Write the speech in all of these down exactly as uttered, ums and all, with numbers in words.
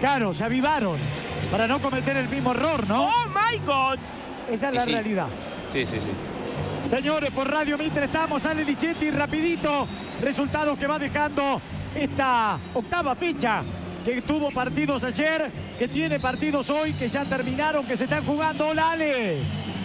Claro, se avivaron para no cometer el mismo error, ¿no? ¡Oh, my God! Esa es Y la sí. realidad. Sí, sí, sí. Señores, por Radio Mitre estamos, sale Lichetti, rapidito, resultados que va dejando esta octava fecha, que tuvo partidos ayer, que tiene partidos hoy, que ya terminaron, que se están jugando. ¡Hola, Ale!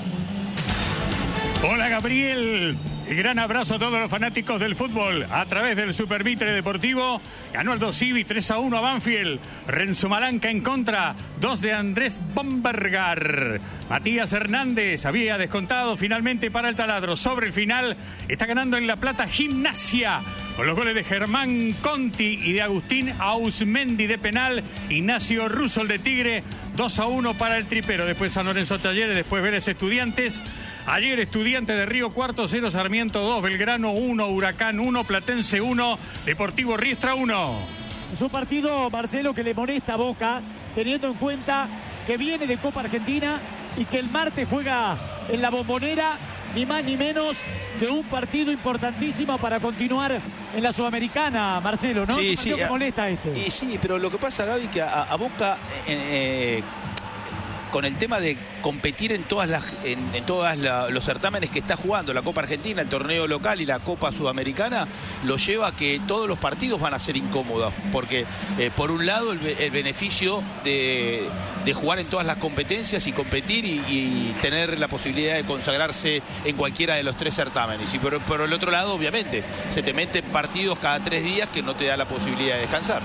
Hola, Gabriel. Y gran abrazo a todos los fanáticos del fútbol. A través del Super Mitre Deportivo, ganó el dos Civi tres a uno a Banfield. Renzo Malanca en contra, dos de Andrés Bombergar. Matías Hernández había descontado finalmente para el Taladro. Sobre el final, está ganando en La Plata Gimnasia, con los goles de Germán Conti y de Agustín Ausmendi de penal. Ignacio Russo, el de Tigre, dos a uno para el Tripero. Después San Lorenzo Talleres, después Vélez Estudiantes. Ayer Estudiantes de Río Cuarto, cero Sarmiento dos, Belgrano uno, Huracán uno, Platense uno, Deportivo Riestra uno. Es un partido, Marcelo, que le molesta a Boca, teniendo en cuenta que viene de Copa Argentina y que el martes juega en la Bombonera, ni más ni menos que un partido importantísimo para continuar en la Sudamericana, Marcelo, ¿no? Sí, es un partido sí, que molesta a este. Y sí, pero lo que pasa, Gaby, que a, a Boca... Eh, eh, con el tema de competir en todas las en, en todos los certámenes que está jugando, la Copa Argentina, el torneo local y la Copa Sudamericana, lo lleva a que todos los partidos van a ser incómodos, porque eh, por un lado el, el beneficio de, de jugar en todas las competencias y competir y, y tener la posibilidad de consagrarse en cualquiera de los tres certámenes, y por, por el otro llado, obviamente, se te meten partidos cada tres días que no te da la posibilidad de descansar.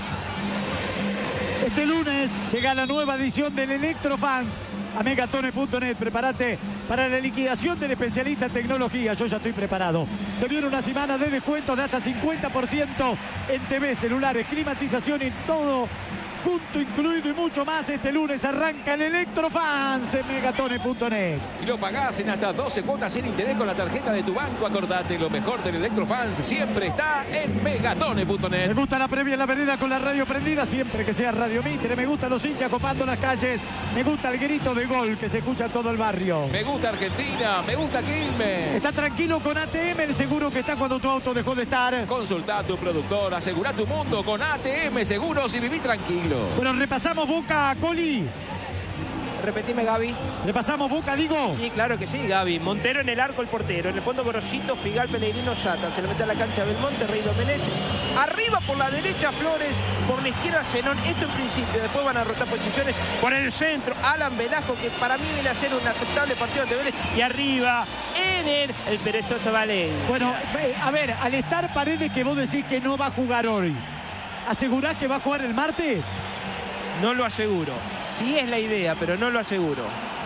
Este lunes llega la nueva edición del Electrofans a megatone punto net. Prepárate para la liquidación del especialista en tecnología. Yo ya estoy preparado. Se viene una semana de descuentos de hasta cincuenta por ciento en T V, celulares, climatización y todo junto incluido y mucho más. Este lunes arranca el Electrofans en megatone punto net. Y lo pagás en hasta doce cuotas sin interés con la tarjeta de tu banco. Acordate, lo mejor del Electrofans siempre está en megatone punto net. Me gusta la previa en la vereda con la radio prendida, siempre que sea Radio Mitre. Me gustan los hinchas copando las calles. Me gusta el grito de gol que se escucha en todo el barrio. Me gusta Argentina, me gusta Quilmes. Está tranquilo con A T M, el seguro que está cuando tu auto dejó de estar. Consulta a tu productor, asegura tu mundo con A T M Seguros y viví tranquilo. Bueno, repasamos Boca, Coli. Repetime, Gaby. Repasamos Boca, digo. Sí, claro que sí, Gaby. Montero en el arco, el portero. En el fondo, Gorosito, Figal, Pellegrino, Yata. Se le mete a la cancha Belmonte, Rey Domenech. Arriba por la derecha, Flores. Por la izquierda, Zenón. Esto en principio. Después van a rotar posiciones. Por el centro, Alan Velasco, que para mí viene a ser un aceptable partido ante Vélez. Y arriba, Ener, el perezoso Valencia. Bueno, a ver, al estar Paredes, que vos decís que no va a jugar hoy, ¿asegurás que va a jugar el martes? No lo aseguro. Sí es la idea, pero no lo aseguro.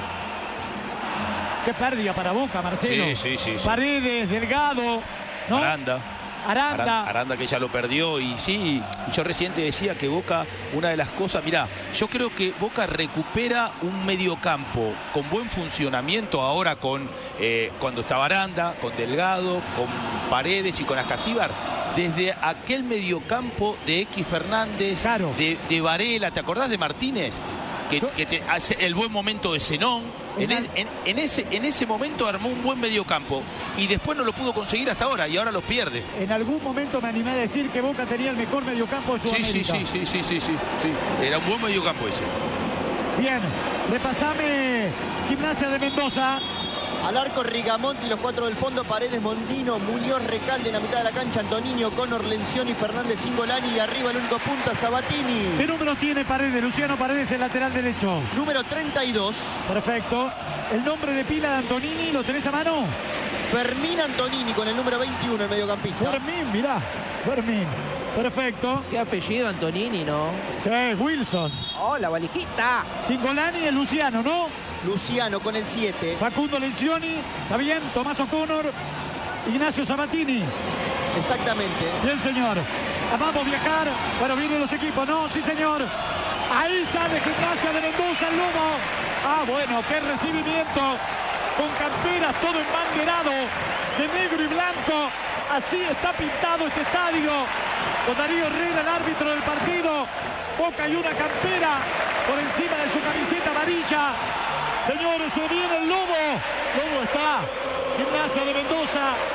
Qué pérdida para Boca, Marcelo. Sí, sí, sí, sí. Paredes, Delgado, ¿no? Aranda. Aranda. Aranda. Aranda que ya lo perdió. Y sí, yo recién te decía que Boca, una de las cosas, mirá, yo creo que Boca recupera un mediocampo con buen funcionamiento ahora con eh, cuando estaba Aranda, con Delgado, con Paredes y con Ascasíbar. Desde aquel mediocampo de X Fernández, Claro. de, de Varela, ¿te acordás de Martínez? Que, que te hace el buen momento de Zenón. En, es- en- en ese, en ese momento armó un buen mediocampo y después no lo pudo conseguir hasta ahora y ahora los pierde. En algún momento me animé a decir que Boca tenía el mejor mediocampo de Sí, Sudamérica. sí, sí, sí, sí, sí, sí, sí. Era un buen mediocampo ese. Bien, repasame Gimnasia de Mendoza. Al arco Rigamonti, los cuatro del fondo, Paredes, Mondino, Muñoz, Recalde en la mitad de la cancha, Antonini, O'Connor, Lencioni, Fernández, Singolani y arriba el único punta, Sabatini. ¿Qué número tiene Paredes? Luciano Paredes, el lateral derecho. Número treinta y dos, Perfecto. ¿El nombre de pila de Antonini lo tenés a mano? Fermín Antonini con el número veintiuno, el mediocampista. Fermín, mirá. Fermín. Perfecto. Qué apellido Antonini, ¿no? Sí, Wilson. Oh, la valijita. Singolani y Luciano, ¿no? Luciano con el siete. Facundo Lencioni, está bien. Tomás O'Connor, Ignacio Sabatini. Exactamente. Bien, señor. Amamos viajar. Bueno, vienen los equipos, ¿no? Sí, señor. Ahí sale Gimnasia de Mendoza, el Lobo. Ah, bueno, qué recibimiento. Con camperas, todo embanderado de negro y blanco. Así está pintado este estadio. Con Darío Herrera, el árbitro del partido. Boca y una campera por encima de su camiseta amarilla. Señores, se viene el Lobo. Lobo está. Gimnasia de Mendoza.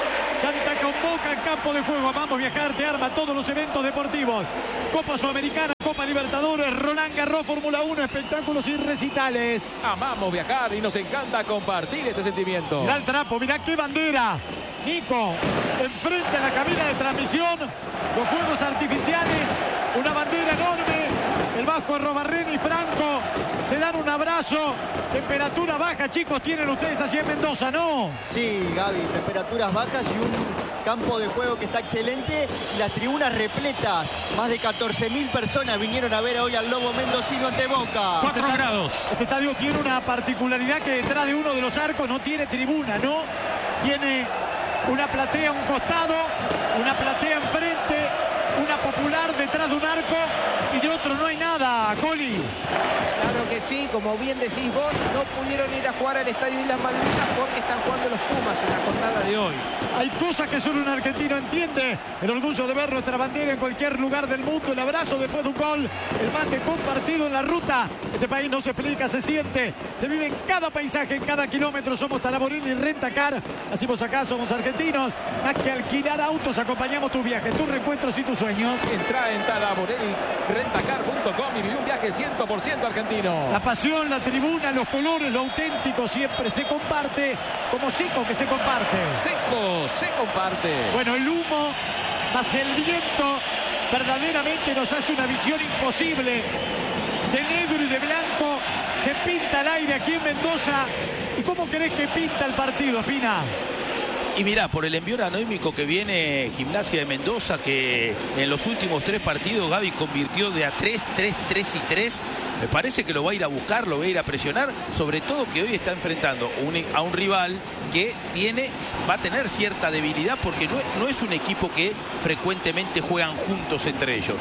Santa convoca en campo de juego. Vamos Viajar, te arma todos los eventos deportivos. Copa Sudamericana, Copa Libertadores, Roland Garros, Fórmula uno, espectáculos y recitales. Amamos viajar y nos encanta compartir este sentimiento. Mirá el trapo, mirá qué bandera. Nico, enfrente a la cabina de transmisión, los juegos artificiales, una bandera enorme. El Vasco Robarren y Franco se dan un abrazo. Temperatura baja, chicos, tienen ustedes allí en Mendoza, ¿no? Sí, Gaby, temperaturas bajas y un campo de juego que está excelente. Y las tribunas repletas. Más de catorce mil personas vinieron a ver hoy al Lobo Mendocino ante Boca. cuatro grados. Este estadio tiene una particularidad que detrás de uno de los arcos no tiene tribuna, ¿no? Tiene una platea a un costado, una platea enfrente, una popular detrás de un arco y de otro no hay nada, Coli. Claro que sí, como bien decís vos, no pudieron ir a jugar al Estadio Islas Malvinas porque están jugando los Pumas en la jornada de hoy. Hay cosas que solo un argentino entiende. El orgullo de ver nuestra bandera en cualquier lugar del mundo. El abrazo después de un gol. El mate compartido en la ruta. Este país no se explica, se siente. Se vive en cada paisaje, en cada kilómetro. Somos Talaborelli Rentacar. Hacemos acá, somos argentinos. Más que alquilar autos, acompañamos tus viajes, tus reencuentros y tus sueños. Entra en Talaborelli Rentacar punto com y vive un viaje cien por ciento argentino. La pasión, la tribuna, los colores, lo auténtico siempre se comparte. Como Seco que se comparte. Seco, se comparte. Bueno, el humo más el viento verdaderamente nos hace una visión imposible. De negro y de blanco se pinta el aire aquí en Mendoza. ¿Y cómo querés que pinta el partido, Fina? Y mirá, por el envío anímico que viene Gimnasia de Mendoza, que en los últimos tres partidos Gaby convirtió de a tres, tres, tres y tres. Me parece que lo va a ir a buscar, lo va a ir a presionar, sobre todo que hoy está enfrentando un, a un rival que tiene, va a tener cierta debilidad porque no, no es un equipo que frecuentemente juegan juntos entre ellos.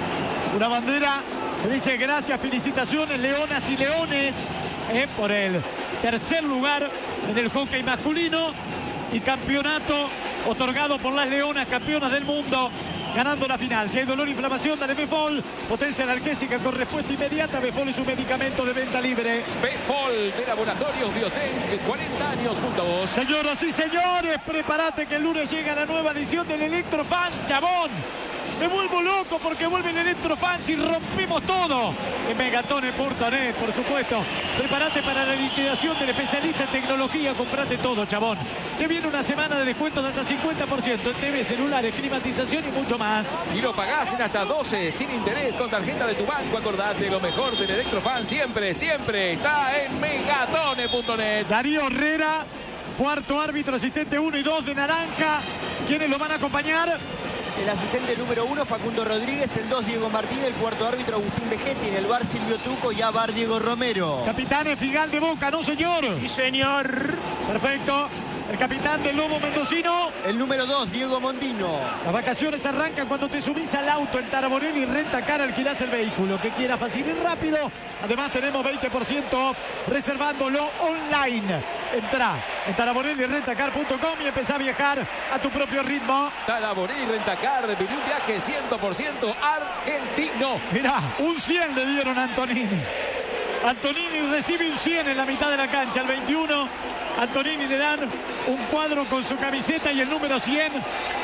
Una bandera que dice gracias, felicitaciones, leonas y leones, eh, por el tercer lugar en el hockey masculino y campeonato otorgado por las leonas, campeonas del mundo, ganando la final. Si hay dolor e inflamación, dale Befol. Potencia analgésica con respuesta inmediata. Befol es un medicamento de venta libre. Befol de Laboratorios Biotech, cuarenta años junto a vos. Señoras y señores, prepárate que el lunes llega la nueva edición del Electrofan, chabón. Me vuelvo loco porque vuelve el Electrofans y rompemos todo. En megatone punto net, por supuesto. Prepárate para la liquidación del especialista en tecnología. Comprate todo, chabón. Se viene una semana de descuento de hasta cincuenta por ciento en T V, celulares, climatización y mucho más. Y lo pagás en hasta doce sin interés con tarjeta de tu banco. Acordate, lo mejor del Electrofan siempre, siempre está en megatone punto net. Darío Herrera, cuarto árbitro, asistente uno y dos de naranja. ¿Quiénes lo van a acompañar? El asistente número uno, Facundo Rodríguez. El dos, Diego Martín. El cuarto árbitro, Agustín Vegetti. En el bar, Silvio Tuco. Y a bar, Diego Romero. Capitán Figal de Boca, ¿no, señor? Sí, señor. Perfecto. El capitán del Lobo Mendocino. El número dos, Diego Mondino. Las vacaciones arrancan cuando te subís al auto en Talaborelli Rentacar, alquilás el vehículo que quieras fácil y rápido. Además tenemos veinte por ciento off reservándolo online. Entrá en Talaborelli Rentacar punto com y empezá a viajar a tu propio ritmo. Talaborelli Rentacar, vive un viaje cien por ciento argentino. Mirá, un cien le dieron a Antonini. Antonini recibe un cien en la mitad de la cancha, el veintiuno. Antonini le dan un cuadro con su camiseta y el número cien.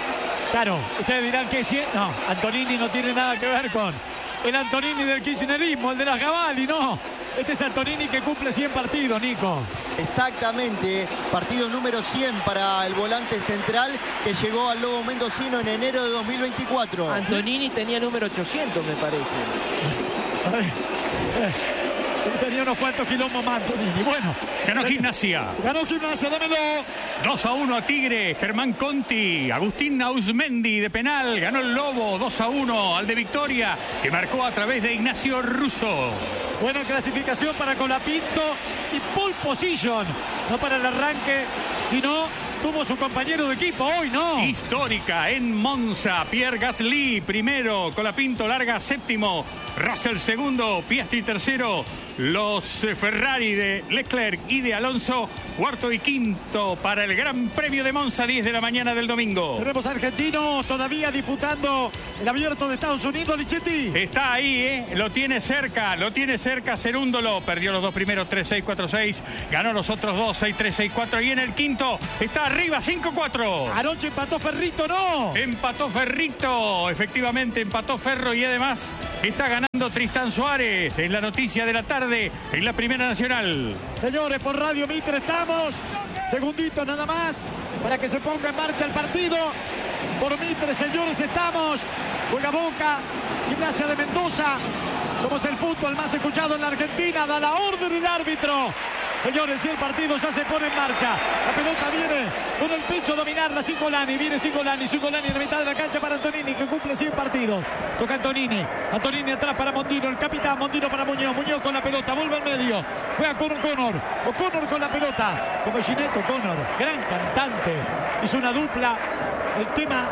Claro, ustedes dirán que cien. No, Antonini no tiene nada que ver con el Antonini del kirchnerismo, el de las Gabali, no. Este es Antonini que cumple cien partidos, Nico. Exactamente, partido número cien para el volante central que llegó al Lobo Mendocino en enero de dos mil veinticuatro. Antonini tenía número ochocientos, me parece. A ver, eh. Tenía unos cuantos quilombos más, Antonini. Bueno. Ganó Gimnasia. Ganó Gimnasia, dámelo. dos a uno a Tigre, Germán Conti, Agustín Nausmendi de penal. Ganó el Lobo dos a uno al de Victoria, que marcó a través de Ignacio Russo. Buena clasificación para Colapinto y pole position. No para el arranque, sino tuvo su compañero de equipo hoy, ¿no? Histórica en Monza. Pierre Gasly primero, Colapinto larga séptimo, Russell segundo, Piastri tercero, los eh, Ferrari de Leclerc y de Alonso, cuarto y quinto para el Gran Premio de Monza, diez de la mañana del domingo. Tenemos argentinos todavía disputando el abierto de Estados Unidos, Lichetti. Está ahí, ¿eh? Lo tiene cerca, lo tiene cerca Cerúndolo. Perdió los dos primeros, tres seis, cuatro seis. Ganó los otros dos, seis tres, seis cuatro. Y en el quinto está arriba, cinco cuatro. Anoche empató Ferrito, ¿no? Empató Ferrito, efectivamente empató Ferro y además está ganando Tristán Suárez en la noticia de la tarde en la Primera Nacional. Señores, por Radio Mitre estamos. Segundito nada más para que se ponga en marcha el partido. Por Mitre, señores, estamos. Juega Boca, Gimnasia de Mendoza. Somos el fútbol más escuchado en la Argentina. Da la orden el árbitro. Señores, si el partido ya se pone en marcha. La pelota viene con el pecho a dominarla. Cingolani, viene Cingolani. Cingolani en la mitad de la cancha para Antonini, que cumple cien partidos. Toca Antonini. Antonini atrás para Mondino, el capitán. Mondino para Muñoz. Muñoz con la pelota, vuelve al medio. Juega con O'Connor. O'Connor con la pelota. Como Ginette O'Connor, gran cantante. Hizo una dupla. El tema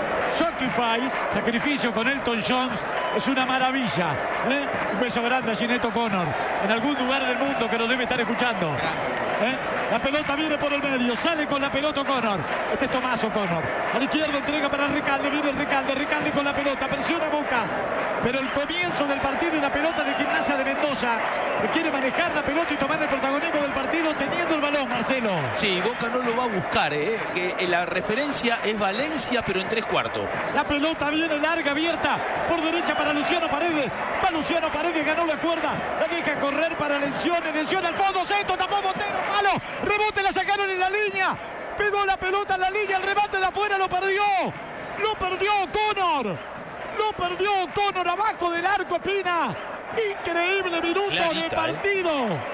Sacrifice, sacrificio con Elton John. Es una maravilla, ¿eh? Un beso grande a Ginette O'Connor en algún lugar del mundo que lo debe estar escuchando, ¿eh? La pelota viene por el medio, sale con la pelota O'Connor. Este es Tomás O'Connor. A la izquierda entrega para Recalde, viene Recalde, Recalde con la pelota, presiona Boca. Pero el comienzo del partido y la pelota de Gimnasia de Mendoza, que quiere manejar la pelota y tomar el protagonismo del partido teniendo el balón, Marcelo. Sí, Boca no lo va a buscar, ¿eh? Que la referencia es Valencia, pero en tres cuartos. La pelota viene larga, abierta, por derecha para Luciano Paredes. Va Luciano Paredes, ganó la cuerda. La deja correr para Lencioni. Lencioni al fondo, Seto, tapó Montero, palo. Rebote, la sacaron en la línea. Pegó la pelota en la línea, el remate de afuera lo perdió. Lo perdió O'Connor. Lo perdió O'Connor abajo del arco, Pina. Increíble minuto Clarita, de partido.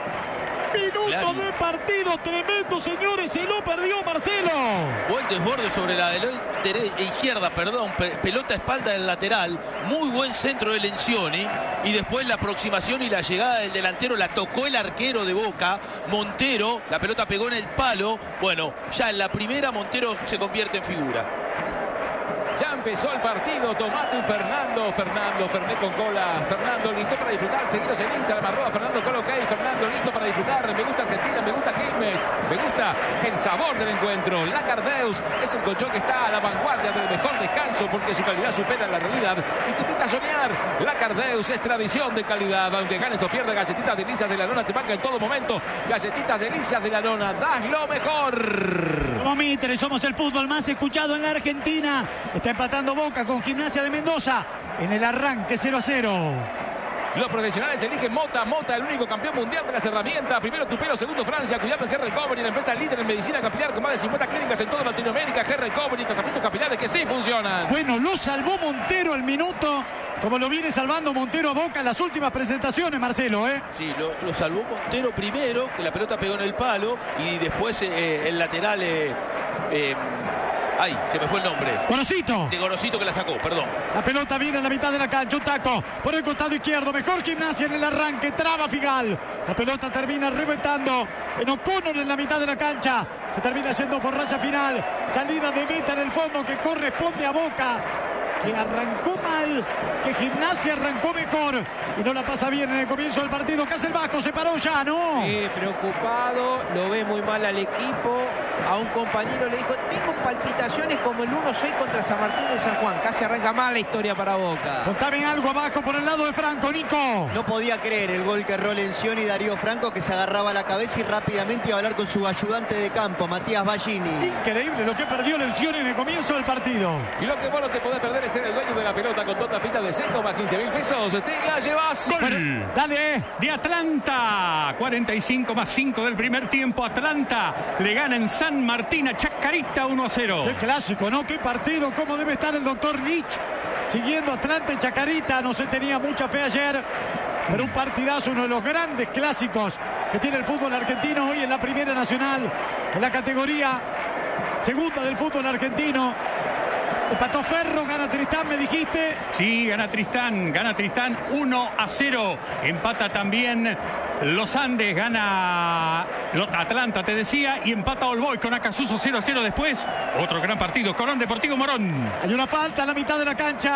Eh. Minuto Clarita. de partido tremendo, señores. Se lo perdió Marcelo. Buen desborde sobre la izquierda, perdón. Pelota a espalda del lateral. Muy buen centro de Lencioni. Y después la aproximación y la llegada del delantero la tocó el arquero de Boca, Montero. La pelota pegó en el palo. Bueno, ya en la primera Montero se convierte en figura. Ya empezó el partido, Tomatu Fernando, Fernando, Fernet con cola, Fernando listo para disfrutar, seguidos en Inter, amarró a Fernando con ok, Fernando listo para disfrutar, me gusta Argentina, me gusta Quilmes, me gusta el sabor del encuentro, Lacardeus es el colchón que está a la vanguardia del mejor descanso porque su calidad supera la realidad y te invita a soñar. Lacardeus es tradición de calidad, aunque ganes o pierdas, galletitas delicias de la lona te banca en todo momento, galletitas delicias de la lona, das lo mejor. Como Mitre, somos el fútbol más escuchado en la Argentina. Está empatando Boca con Gimnasia de Mendoza en el arranque cero a cero. Los profesionales eligen Mota, Mota, el único campeón mundial de las herramientas. Primero Tupelo, segundo Francia. Cuidado en G Recovery, la empresa líder en medicina capilar con más de cincuenta clínicas en toda Latinoamérica. G Recovery, tratamientos capilares que sí funcionan. Bueno, lo salvó Montero el minuto, como lo viene salvando Montero a Boca en las últimas presentaciones, Marcelo, ¿eh? Sí, lo, lo salvó Montero primero, que la pelota pegó en el palo, y después eh, el lateral... Eh, eh, Ay, se me fue el nombre. Gorosito. De Gorosito que la sacó, perdón. La pelota viene en la mitad de la cancha. Un taco por el costado izquierdo. Mejor Gimnasia en el arranque. Traba Figal. La pelota termina reventando en O'Connor en la mitad de la cancha. Se termina yendo por raya final. Salida de meta en el fondo que corresponde a Boca, que arrancó mal, que Gimnasia arrancó mejor y no la pasa bien en el comienzo del partido. ¿Qué hace el Vasco? Se paró ya, ¿no? Sí, preocupado, lo ve muy mal al equipo. A un compañero le dijo, tengo palpitaciones como el uno seis contra San Martín de San Juan. Casi arranca mal la historia para Boca. Contame algo abajo por el lado de Franco, Nico. No podía creer el gol que erró Lencioni y Darío Franco, que se agarraba la cabeza y rápidamente iba a hablar con su ayudante de campo, Matías Ballini. Increíble lo que perdió Lencioni en el comienzo del partido. Y lo que vos no te podés perder es ser el dueño de la pelota con dos tapitas de seco más quince mil pesos. Te la llevas. Gol. Pero, dale. De Atlanta. cuarenta y cinco más cinco del primer tiempo. Atlanta le gana en San Martín a Chacarita uno a cero. Qué clásico, ¿no? Qué partido. Cómo debe estar el doctor Nietzsche siguiendo Atlanta y Chacarita. No se tenía mucha fe ayer, pero un partidazo, uno de los grandes clásicos que tiene el fútbol argentino hoy en la Primera Nacional, en la categoría segunda del fútbol argentino. Empató Ferro, gana Tristán, me dijiste. Sí, gana Tristán, gana Tristán uno a cero. Empata también Los Andes, gana Atlanta, te decía, y empata All Boys con Acasuso cero a cero después. Otro gran partido, Colón Deportivo Morón. Hay una falta a la mitad de la cancha.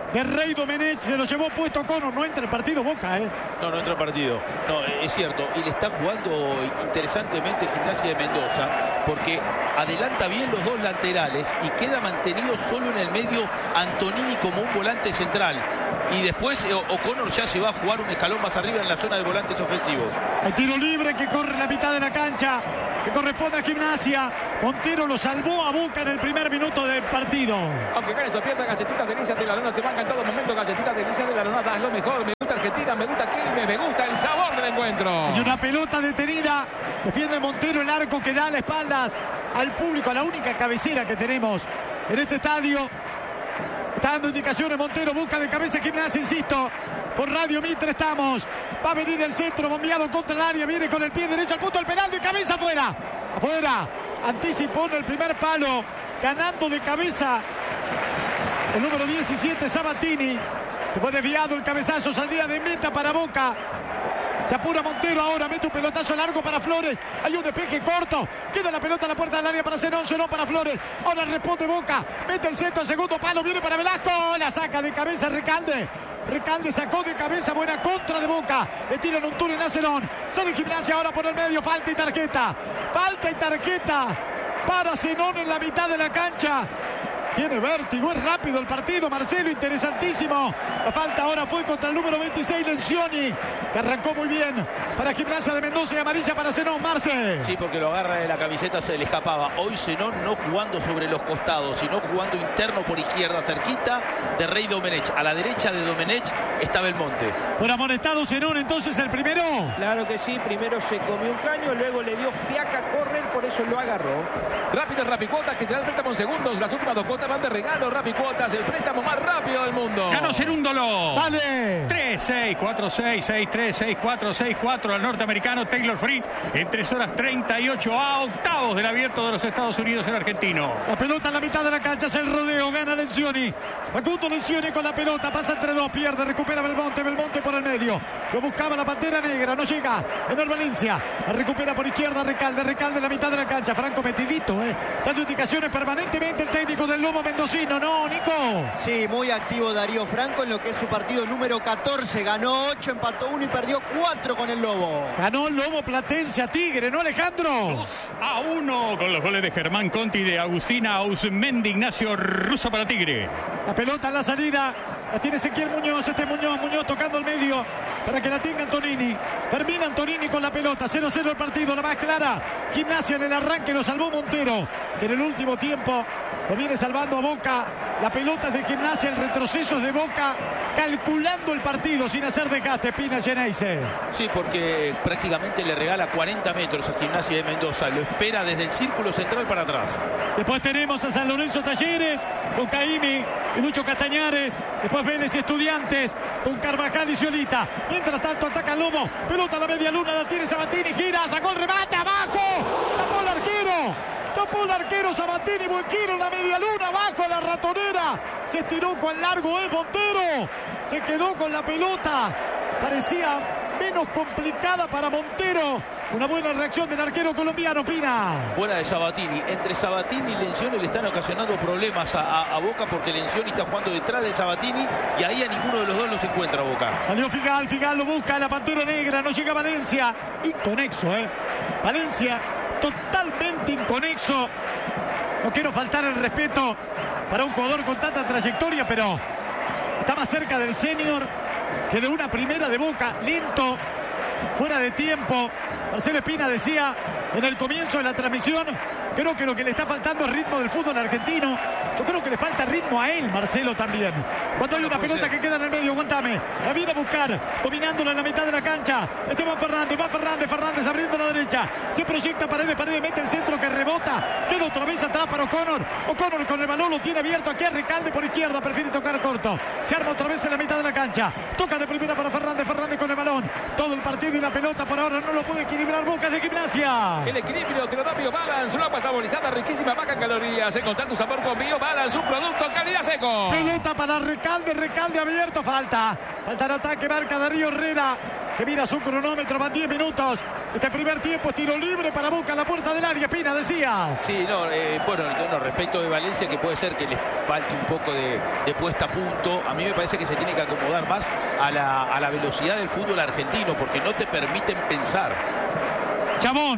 de Rey Domenech, se lo llevó puesto Conor. No entra el partido Boca, ¿eh? No, no entra el partido. No, es cierto. Y le está jugando interesantemente Gimnasia de Mendoza, porque adelanta bien los dos laterales y queda mantenido solo en el medio Antonini como un volante central. Y después O'Connor ya se va a jugar un escalón más arriba en la zona de volantes ofensivos. Hay tiro libre que corre en la mitad de la cancha, que corresponde a Gimnasia. Montero lo salvó a Boca en el primer minuto del partido. Aunque con eso pierda, Galletitas Delicias de la Lona te banca en todo momento. Galletitas Delicias de la Lona, das lo mejor. Me gusta Argentina, me gusta Quilmes, me gusta el sabor del encuentro. Y una pelota detenida. Defiende Montero el arco que da las espaldas al público, a la única cabecera que tenemos en este estadio. Está dando indicaciones Montero, busca de cabeza Gimnasia, insisto. Por Radio Mitre estamos. Va a venir el centro, bombeado contra el área. Viene con el pie derecho al punto del penal, de cabeza afuera. Afuera. Anticipó en el primer palo. Ganando de cabeza el número diecisiete, Sabatini. Se fue desviado el cabezazo. Salida de meta para Boca. Se apura Montero ahora, mete un pelotazo largo para Flores. Hay un despeje corto. Queda la pelota a la puerta del área para Zenón, Zenón para Flores. Ahora responde Boca. Mete el centro al segundo palo, viene para Velasco. La saca de cabeza Recalde. Recalde sacó de cabeza, buena contra de Boca. Le tiran un túnel a Zenón. Sale Gimnasia ahora por el medio, falta y tarjeta. Falta y tarjeta para Zenón en la mitad de la cancha. Tiene vértigo, es rápido el partido, Marcelo, interesantísimo. La falta ahora fue contra el número veintiséis, Lencioni, que arrancó muy bien para Gimnasia de Mendoza y amarilla para Zenón, Marce. Sí, porque lo agarra de la camiseta, se le escapaba. Hoy Zenón no jugando sobre los costados, sino jugando interno por izquierda, cerquita de Rey Domenech. A la derecha de Domenech está Belmonte. Por amonestado Zenón, entonces el primero. Claro que sí, primero se comió un caño, luego le dio fiaca a correr, por eso lo agarró. Rápido Rapicuotas, que te da el préstamo en segundos. Las últimas dos cuotas van de regalo. Rapicuotas, el préstamo más rápido del mundo. Ganó Cerúndolo. Dale. tres seis cuatro seis seis tres seis cuatro seis cuatro al norteamericano Taylor Fritz en tres horas treinta y ocho a octavos del abierto de los Estados Unidos, el argentino. La pelota en la mitad de la cancha, hace el rodeo, gana Lencioni. Facundo Lencioni con la pelota, pasa entre dos, pierde, recupera Belmonte, Belmonte por el medio. Lo buscaba la Pantera Negra, no llega en el Valencia. La recupera por izquierda Recalde, Recalde en la mitad de la cancha. Franco metidito, eh. Dando indicaciones permanentemente el técnico del Lobo mendocino, ¿no, Nico? Sí, muy activo Darío Franco en lo que es su partido número catorce. Ganó ocho, empató uno y perdió cuatro con el Lobo. Ganó el Lobo Platense a Tigre, ¿no, Alejandro? dos a uno con los goles de Germán Conti y de Agustina Ausmendi. Ignacio Russo para Tigre. La pelota en la salida. La tiene Ezequiel Muñoz, este Muñoz, Muñoz tocando el medio para que la tenga Antonini. Termina Antonini con la pelota, cero cero el partido, la más clara. Gimnasia en el arranque, lo salvó Montero, que en el último tiempo lo viene salvando a Boca. La pelota es de Gimnasia, el retroceso es de Boca, calculando el partido sin hacer desgaste. Pina Geneise. Sí, porque prácticamente le regala cuarenta metros a Gimnasia de Mendoza. Lo espera desde el círculo central para atrás. Después tenemos a San Lorenzo Talleres con Caimi y Lucho Castañares. Después Vélez y Estudiantes con Carvajal y Ciolita. Mientras tanto ataca Lobo. Pelota a la media luna, la tiene Sabatini, gira, sacó el remate, abajo. Tapó el arquero. Tapó el arquero Sabatini, buen giro en la media luna, abajo la ratonera. Se estiró con largo el Montero. Se quedó con la pelota. Parecía menos complicada para Montero. Una buena reacción del arquero colombiano, Pina. Buena de Sabatini. Entre Sabatini y Lencioni le están ocasionando problemas a, a, a Boca, porque Lencioni está jugando detrás de Sabatini y ahí a ninguno de los dos los encuentra Boca. Salió Figal, Figal lo busca, la Pantera Negra, no llega Valencia. Inconexo, ¿eh? Valencia totalmente inconexo. No quiero faltar el respeto para un jugador con tanta trayectoria, pero está más cerca del senior que de una primera de Boca. Lento, fuera de tiempo. Marcelo Espina decía en el comienzo de la transmisión, creo que lo que le está faltando es ritmo del fútbol argentino. Yo creo que le falta ritmo a él, Marcelo, también. Cuando hay una pelota que queda en el medio, aguantame. La viene a buscar, dominándola en la mitad de la cancha. Esteban Fernández, va Fernández, Fernández abriendo la derecha. Se proyecta Paredes, Paredes mete el centro que rebota. Queda otra vez atrás para O'Connor. O'Connor con el balón lo tiene abierto aquí a Recalde por izquierda. Prefiere tocar corto. Se arma otra vez en la mitad de la cancha. Toca de primera para Fernández, Fernández con el balón. Todo el partido y la pelota por ahora no lo puede equilibrar Boca de Gimnasia. El equilibrio te lo da BioBalance, una agua saborizada, riquísima, baja en calorías. Encontrar tu sabor con BioBalance, un producto calidad seco. Pelota para Recalde, Recalde abierto, falta. Falta el ataque, marca Darío Herrera. que mira su cronómetro, van diez minutos. Este primer tiempo es tiro libre para Boca a la puerta del área. Pina, decía. Sí, no, eh, bueno, no, respecto de Valencia, que puede ser que les falte un poco de, de puesta a punto. A mí me parece que se tiene que acomodar más a la, a la velocidad del fútbol argentino, porque no te permiten pensar. Chamón,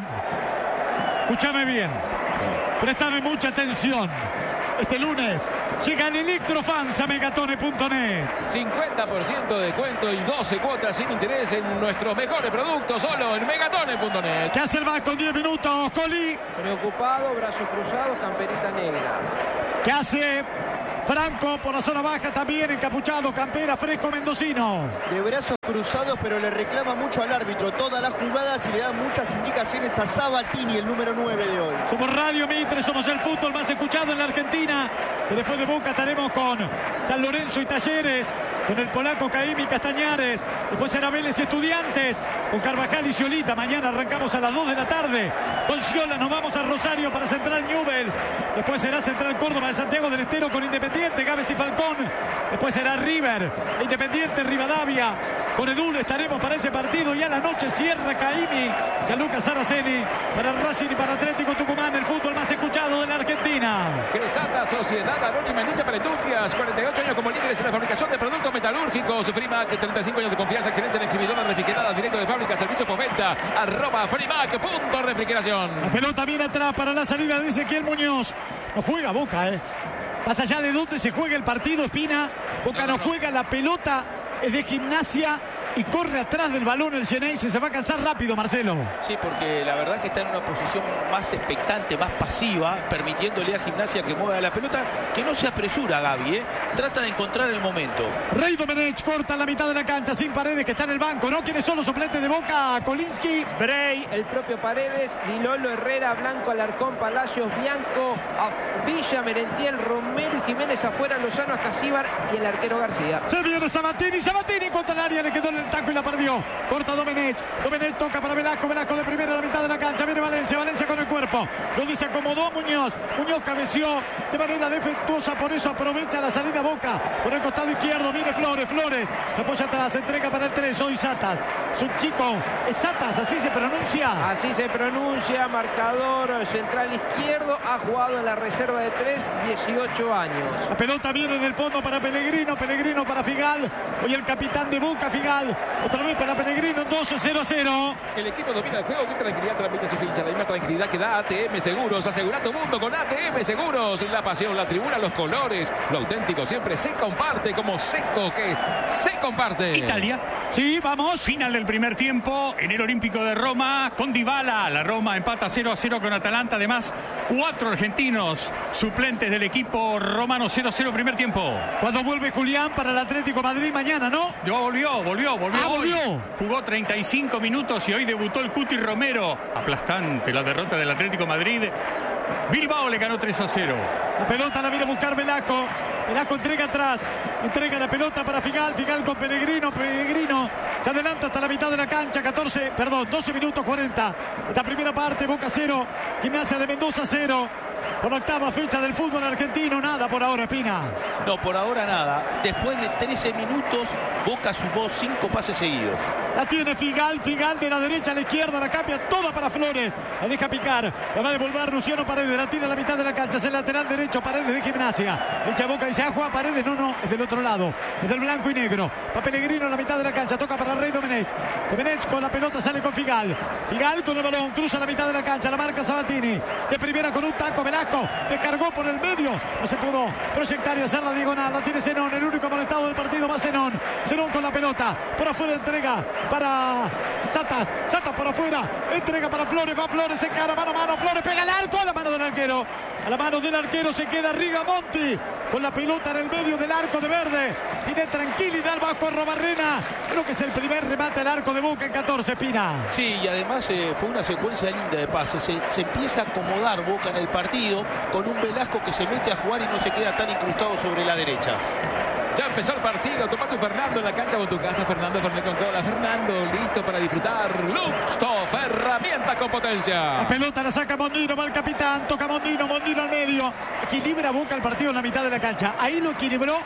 escúchame bien, préstame mucha atención. Este lunes llega el Electrofans a megatone punto net. cincuenta por ciento de descuento y doce cuotas sin interés en nuestros mejores productos, solo en megatone punto net. ¿Qué hace el Vasco? diez minutos, Coli. Preocupado, brazos cruzados, camperita negra. ¿Qué hace Franco por la zona baja también, encapuchado, campera, fresco, mendocino? De brazos cruzados, pero le reclama mucho al árbitro todas las jugadas y le da muchas indicaciones a Sabatini, el número nueve de hoy. Somos Radio Mitre, somos el fútbol más escuchado en la Argentina. Que después de Boca estaremos con San Lorenzo y Talleres, con el polaco Caimi Castañares. Después será Vélez y Estudiantes, con Carvajal y Sciolita. Mañana arrancamos a las dos de la tarde. Con Sciola nos vamos a Rosario para Central Newell's. Después será Central Córdoba de Santiago del Estero con Independiente, Gávez y Falcón. Después será River, Independiente, Rivadavia. Con Edul estaremos para ese partido. Y a la noche cierra Caimi, Gianluca Saraceni para Racing y para Atlético Tucumán, el fútbol más escuchado de la Argentina. Cresata, Sociedad Anónima Industria para Industrias, cuarenta y ocho años como líderes en la fabricación de productos metalúrgicos. Frimac, treinta y cinco años de confianza, excelencia en exhibidora refrigerada, directo de fábrica, servicio postventa, arroba Frimac, punto refrigeración. La pelota viene atrás para la salida de Ezequiel Muñoz. No juega Boca, eh. Más allá de dónde se juega el partido, Espina, Boca no, no, no juega, la pelota es de Gimnasia y corre atrás del balón el Xeneize. Se va a cansar rápido, Marcelo. Sí, porque la verdad que está en una posición más expectante, más pasiva, permitiéndole a Gimnasia que mueva la pelota, que no se apresura Gaby, ¿eh? Trata de encontrar el momento. Rey Domenech corta la mitad de la cancha sin Paredes, que está en el banco, ¿no? ¿Quiénes son los suplentes de Boca? Kolinsky, Bray, el propio Paredes, Lilolo, Herrera, Blanco, Alarcón, Palacios, Bianco, Villa, Merentiel, Romero y Jiménez afuera, Lozano, Ascasíbar y el arquero García. Se viene Sabatini, Sabatini contra el área, le quedó en el taco y la perdió. Corta Domenech, Domenech toca para Velasco, Velasco de primera a la mitad de la cancha, viene Valencia, Valencia con el cuerpo, donde se acomodó Muñoz, Muñoz cabeció de manera defectuosa, por eso aprovecha la salida Boca, por el costado izquierdo, viene Flores, Flores, se apoya atrás, se entrega para el tres, hoy Satas, su chico, es Satas, así se pronuncia. Así se pronuncia, marcador central izquierdo, ha jugado en la reserva de tres, dieciocho años. La pelota viene en el fondo para Pellegrino, Pellegrino para Figal, hoy el capitán de Boca, Figal, otra vez para Pellegrino, dos a cero. El equipo domina el juego, qué tranquilidad transmite a sus hinchas, la misma tranquilidad que da A T M Seguros. Asegura tu mundo con A T M Seguros. La pasión, la tribuna, los colores, lo auténtico siempre se comparte, como Seco que se comparte. Italia. Sí, vamos. Final del primer tiempo en el Olímpico de Roma con Dybala. La Roma empata cero a cero con Atalanta. Además, cuatro argentinos suplentes del equipo romano. cero a cero primer tiempo. Cuando vuelve Julián para el Atlético Madrid mañana, ¿no? Yo volvió, volvió, volvió. Ah, hoy. volvió. Jugó treinta y cinco minutos y hoy debutó el Cuti Romero. Aplastante la derrota del Atlético Madrid. Bilbao le ganó tres a cero. La pelota la viene a buscar Velasco. Velasco entrega atrás. Entrega la pelota para Figal. Figal con Pellegrino. Pellegrino se adelanta hasta la mitad de la cancha. catorce, perdón, doce minutos cuarenta. Esta primera parte, Boca cero. Gimnasia de Mendoza cero. Por la octava fecha del fútbol argentino, nada por ahora, Espina. No, por ahora nada. Después de trece minutos, Boca sumó cinco pases seguidos. La tiene Figal, Figal de la derecha a la izquierda, la cambia toda para Flores. La deja picar, la va a devolver Luciano Paredes, la tira a la mitad de la cancha, es el lateral derecho, Paredes de Gimnasia. Echa Boca y dice, ah, juega Paredes, no, no, es del otro lado, es del blanco y negro. Va Pellegrino en la mitad de la cancha, toca para Rey Domenech. Domenech con la pelota sale con Figal. Figal con el balón, cruza la mitad de la cancha, la marca Sabatini. De primera con un taco, Velasco. Descargó por el medio, no se pudo proyectar y hacer la diagonal. La tiene Zenón, el único amonestado del partido va Zenón. Zenón con la pelota, por afuera entrega para Satas, Satas por afuera, entrega para Flores, va Flores, se encara mano a mano, Flores pega al arco, a la mano del arquero. A la mano del arquero se queda Rigamonti con la pelota en el medio del arco de verde. Tiene tranquilidad bajo Robarrena. Creo que es el primer remate al arco de Boca en catorce, Espina. Sí, y además eh, fue una secuencia linda de pases. Se, se empieza a acomodar Boca en el partido con un Velasco que se mete a jugar y no se queda tan incrustado sobre la derecha. Ya empezó el partido, toma tu Fernando en la cancha con tu casa, Fernando Fernet con cola, Fernando listo para disfrutar, Luxtoff, herramienta con potencia. La pelota la saca Mondino, va el capitán, toca Mondino, Mondino al medio, equilibra Boca el partido en la mitad de la cancha, ahí lo equilibró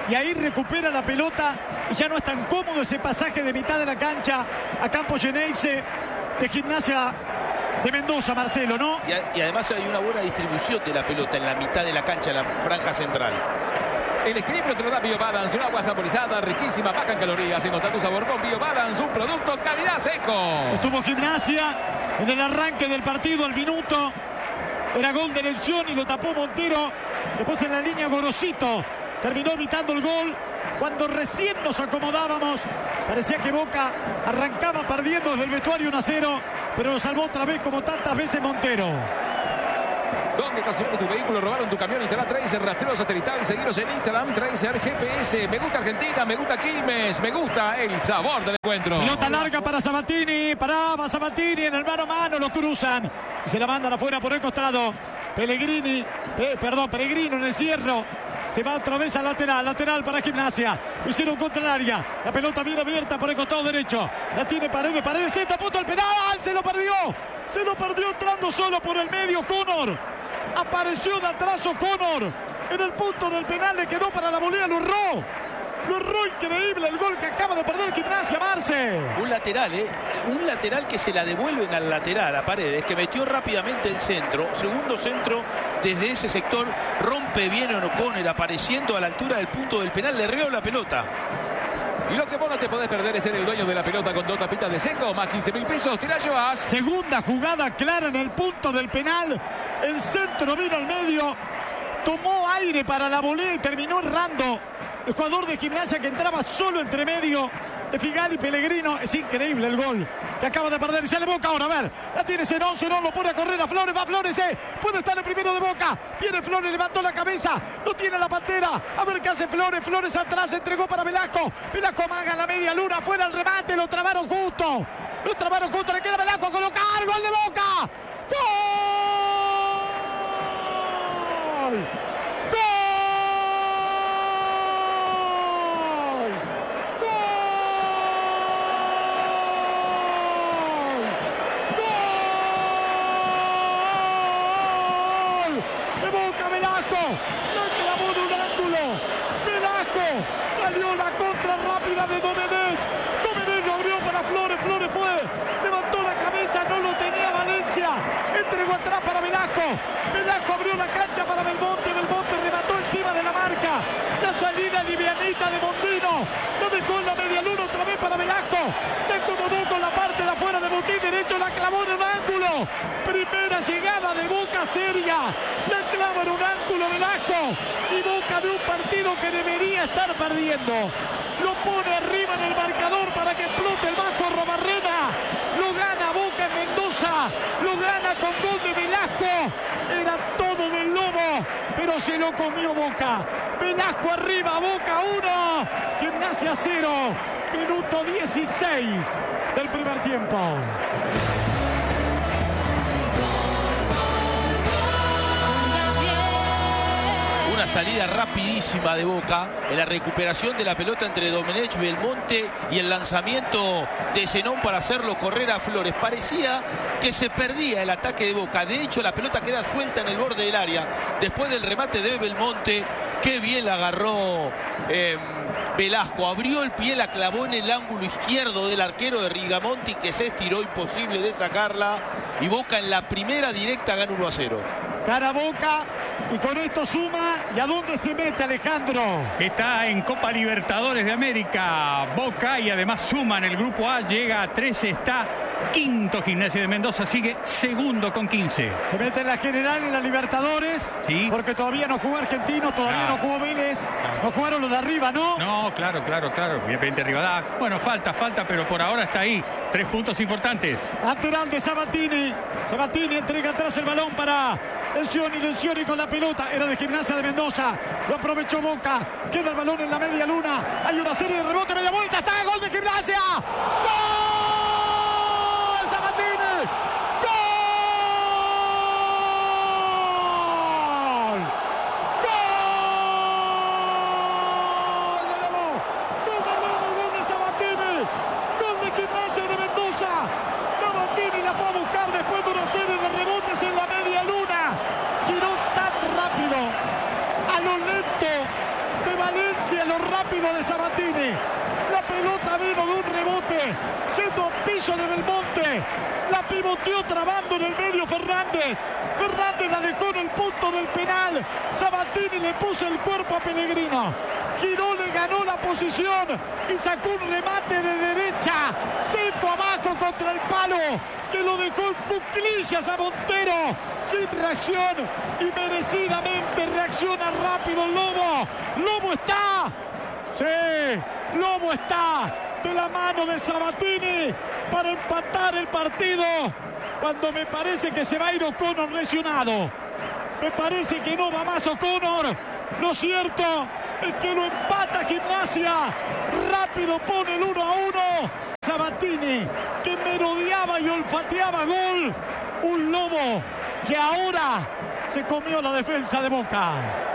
y ahí recupera la pelota y ya no es tan cómodo ese pasaje de mitad de la cancha a campo Geneise de Gimnasia de Mendoza, Marcelo, ¿no? Y, a, y además hay una buena distribución de la pelota en la mitad de la cancha, en la franja central. El equilibrio te lo da BioBalance, un agua saborizada, riquísima, baja en calorías. Encontrá tu sabor con BioBalance, un producto calidad Seco. Estuvo Gimnasia en el arranque del partido al minuto. Era gol de elección y lo tapó Montero. Después en la línea Gorosito terminó evitando el gol. Cuando recién nos acomodábamos, parecía que Boca arrancaba perdiendo desde el vestuario uno a cero, pero lo salvó otra vez como tantas veces Montero. ¿Dónde estacionaste tu vehículo? Robaron tu camión. Instala Tracer, rastreo satelital. Seguiros en Instagram, Tracer G P S. Me gusta Argentina, me gusta Quilmes, me gusta el sabor del encuentro. Pelota larga para Sabatini. Paraba Sabatini en el mano a mano. Lo cruzan y se la mandan afuera por el costado. Pellegrini, eh, perdón, Pellegrino en el cierre. Se va otra vez al lateral, lateral para Gimnasia. Lo hicieron contra el área. La pelota viene abierta por el costado derecho. La tiene Paredes, Paredes, está a punto el penal. Se lo perdió. Se lo perdió entrando solo por el medio Connor. Apareció de atrás O'Connor. En el punto del penal le quedó para la volea, lo erró. Lo erró increíble el gol que acaba de perder Gimnasia, Marce. Un lateral, ¿eh? Un lateral que se la devuelven al lateral, a Paredes, que metió rápidamente el centro. Segundo centro desde ese sector. Rompe bien O'Connor, apareciendo a la altura del punto del penal. Le reó la pelota. Y lo que vos no te podés perder es ser el dueño de la pelota con dos tapitas de Seco, más quince mil pesos, te la llevas. Segunda jugada clara en el punto del penal. El centro vino al medio, tomó aire para la volea y terminó errando. El jugador de Gimnasia que entraba solo entre medio de Figal y Pellegrino. Es increíble el gol que acaba de perder y sale Boca ahora. A ver, la tiene Zenón, Zenón lo pone a correr a Flores, va Flores, eh. Puede estar el primero de Boca. Viene Flores, levantó la cabeza, no tiene la Pantera. A ver qué hace Flores, Flores atrás, entregó para Velasco. Velasco amaga la media luna, fuera el remate, lo trabaron justo. Lo trabaron justo, le queda Velasco a colocar, gol de Boca. ¡Gol! Salió la contra rápida de Domenech. Domenech lo abrió para Flores. Flores fue. Levantó la cabeza. No lo tenía Valencia. Entregó atrás para Velasco. Velasco abrió la cancha para Belmonte. Belmonte remató encima de la marca. La salida livianita de Mondino. Lo dejó en la media luna otra vez para Velasco. Le acomodó con la parte de afuera de botín derecho. La clavó en un ángulo. Primera llegada de Boca seria. La clava en un ángulo Velasco. Y Boca de un partido que debería estar perdiendo. Lo pone arriba en el marcador para que explote el Vasco Robarrena. Lo gana Boca en Mendoza. Lo gana con gol de Velasco. Era todo del Lobo, pero se lo comió Boca. Velasco arriba, Boca uno. Gimnasia cero. Minuto dieciséis del primer tiempo. Una salida rapidísima de Boca en la recuperación de la pelota entre Domenech, Belmonte y el lanzamiento de Zenón para hacerlo correr a Flores. Parecía que se perdía el ataque de Boca. De hecho, la pelota queda suelta en el borde del área. Después del remate de Belmonte, qué bien la agarró eh, Velasco. Abrió el pie, la clavó en el ángulo izquierdo del arquero de Rigamonti, que se estiró, imposible de sacarla. Y Boca en la primera directa gana uno a cero. Cara Boca y con esto suma. ¿Y a dónde se mete, Alejandro? Está en Copa Libertadores de América Boca y además suma en el grupo A, llega a trece, está quinto. Gimnasia de Mendoza sigue segundo con quince. Se mete en la general y en la Libertadores. Sí. Porque todavía no jugó Argentino, todavía claro. no jugó Vélez. Claro. No jugaron los de arriba, ¿no? No, claro, claro, claro. Obviamente Rivadavia. Bueno, falta, falta, pero por ahora está ahí. Tres puntos importantes. Lateral de Sabatini. Sabatini entrega atrás el balón para Lencioni, Lencioni con la pelota. Era de Gimnasia de Mendoza. Lo aprovechó Boca. Queda el balón en la media luna. Hay una serie de rebote, media vuelta. Está el gol de Gimnasia. ¡Gol! ¡Sabatini! ¡Gol! ¡Gol! ¡De nuevo! ¡Gol de nuevo! ¡Gol de Sabatini! ¡Gol de Gimnasia de Mendoza! Sabatini la fue a buscar después de una serie de rebotes en la media luna. Giró tan rápido, a lo lento de Valencia, lo partido de Sabatini. La pelota vino de un rebote, siendo piso de Belmonte. La pivoteó trabando en el medio Fernández. Fernández la dejó en el punto del penal. Sabatini le puso el cuerpo a Pellegrino. Giró, le ganó la posición y sacó un remate de derecha. Centro abajo contra el palo, que lo dejó en cuclillas a Montero. Sin reacción y merecidamente reacciona rápido el Lobo. Lobo está. Sí, Lobo está de la mano de Sabatini para empatar el partido, cuando me parece que se va a ir O'Connor lesionado. Me parece que no va más O'Connor. Lo cierto es que lo empata Gimnasia. Rápido pone el uno a uno. Sabatini, que merodeaba y olfateaba gol. Un Lobo que ahora se comió la defensa de Boca.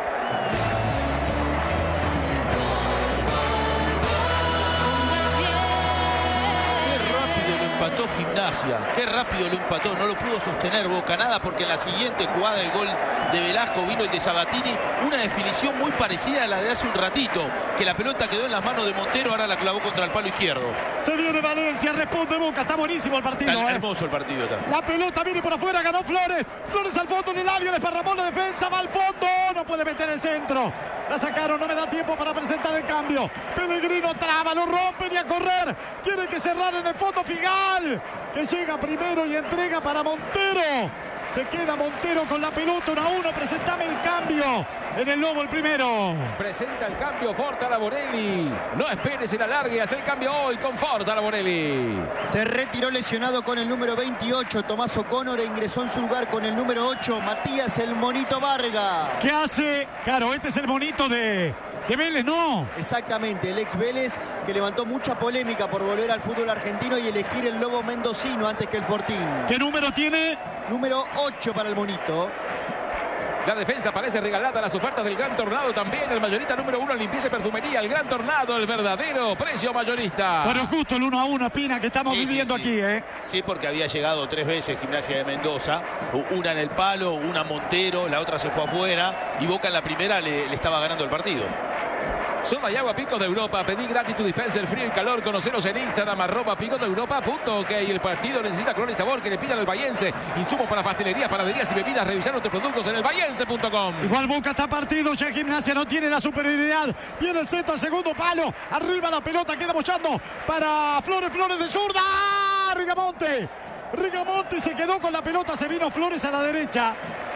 Empató Gimnasia, qué rápido lo empató, no lo pudo sostener Boca nada, porque en la siguiente jugada del gol de Velasco vino el de Sabatini, una definición muy parecida a la de hace un ratito, que la pelota quedó en las manos de Montero, ahora la clavó contra el palo izquierdo. Se viene Valencia, responde Boca, está buenísimo el partido. Está eh. hermoso el partido. Está. La pelota viene por afuera, ganó Flores, Flores al fondo en el área, desparramó la defensa, va al fondo, no puede meter el centro. La sacaron, no me da tiempo para presentar el cambio. Pellegrino traba, lo rompen y a correr. Tiene que cerrar en el fondo Figal, que llega primero y entrega para Montero. Se queda Montero con la pelota, uno a uno. Presentame el cambio en el Lobo, el primero. Presenta el cambio Forta Borelli. No esperes el alargue, hace el cambio hoy con Forta Borelli. Se retiró lesionado con el número veintiocho, Tomás O'Connor, e ingresó en su lugar con el número ocho, Matías el Monito Varga. ¿Qué hace? Claro, este es el monito de... de Vélez, ¿no? Exactamente, el ex Vélez, que levantó mucha polémica por volver al fútbol argentino y elegir el Lobo mendocino antes que el Fortín. ¿Qué número tiene? Número ocho para el Monito. La defensa parece regalada a las ofertas del Gran Tornado también. El mayorista número uno en limpieza y perfumería. El Gran Tornado, el verdadero precio mayorista. Bueno, justo el uno a uno, Espina, que estamos sí, viviendo sí, sí. aquí, ¿eh? Sí, porque había llegado tres veces Gimnasia de Mendoza. Una en el palo, una Montero, la otra se fue afuera. Y Boca en la primera le, le estaba ganando el partido. Soda y agua Picos de Europa. Pedí gratis tu dispenser frío y calor. Conoceros en Instagram, arroba picos de Europa punto ok. El partido necesita color y sabor que le pidan al Bahiense. Insumos para pastelerías, panaderías y bebidas. Revisar nuestros productos en el bahiense punto com. Igual Boca está partido, ya Gimnasia no tiene la superioridad. Viene el centro al segundo palo. Arriba la pelota, queda bochando para Flores, Flores de zurda. Rigamonte. Rigamonte se quedó con la pelota, se vino Flores a la derecha.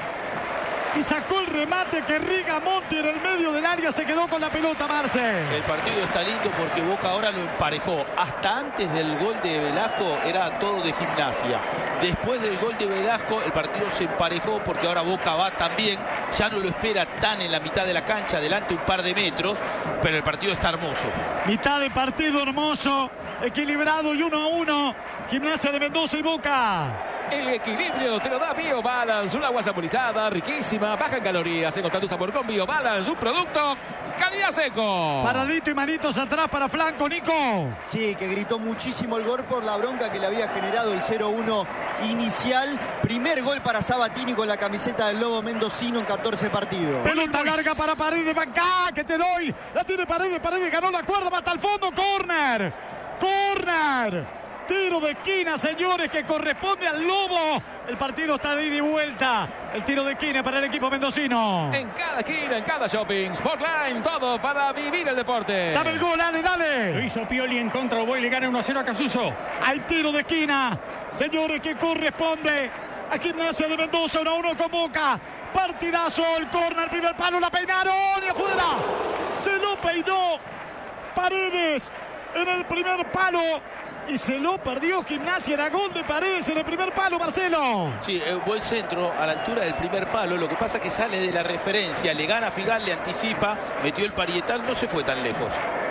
Y sacó el remate que Rigamonte en el medio del área se quedó con la pelota, Marce. El partido está lindo porque Boca ahora lo emparejó. Hasta antes del gol de Velasco era todo de Gimnasia. Después del gol de Velasco el partido se emparejó porque ahora Boca va también. Ya no lo espera tan en la mitad de la cancha, adelante un par de metros, pero el partido está hermoso. Mitad de partido hermoso, equilibrado y uno a uno. Gimnasia de Mendoza y Boca. El equilibrio te lo da BioBalance, una agua saborizada, riquísima, baja en calorías. Encontrá tu sabor con BioBalance, un producto calidad seco. Paradito y manitos atrás para Flanco, Nico. Sí, que gritó muchísimo el gol por la bronca que le había generado el cero uno inicial. Primer gol para Sabatini con la camiseta del Lobo mendocino en catorce partidos. Pelota larga para Paredes, Bancá, que te doy. La tiene Paredes, Paredes ganó la cuerda, va hasta el fondo, córner. Córner. Tiro de esquina, señores, que corresponde al Lobo. El partido está de ida y vuelta. El tiro de esquina para el equipo mendocino. En cada esquina, en cada shopping, Sportline, todo para vivir el deporte. Dame el gol, dale, dale. Lo hizo Pioli en contra, Boy le gana uno a cero a Casuso. Hay tiro de esquina, señores, que corresponde a Gimnasia de Mendoza, uno a uno con Boca. Partidazo, el córner, primer palo, la peinaron y afuera. Se lo peinó Paredes en el primer palo. Y se lo perdió Gimnasia, era gol de Paredes en el primer palo, Marcelo. Sí, eh, buen centro a la altura del primer palo. Lo que pasa que sale de la referencia, le gana a Figal, le anticipa, metió el parietal, no se fue tan lejos.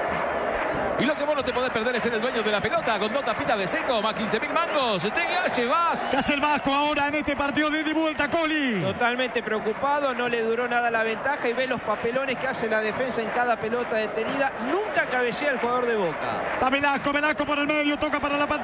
Y lo que vos no te podés perder es ser el dueño de la pelota con dos tapitas de seco, más quince mil mangos. Te la llevas. ¿Qué hace el Vasco ahora en este partido de ida y vuelta, Coli? Totalmente preocupado, no le duró nada la ventaja y ve los papelones que hace la defensa en cada pelota detenida. Nunca cabecea el jugador de Boca. Va Velasco, Velasco por el medio, toca para la Pantera Negra.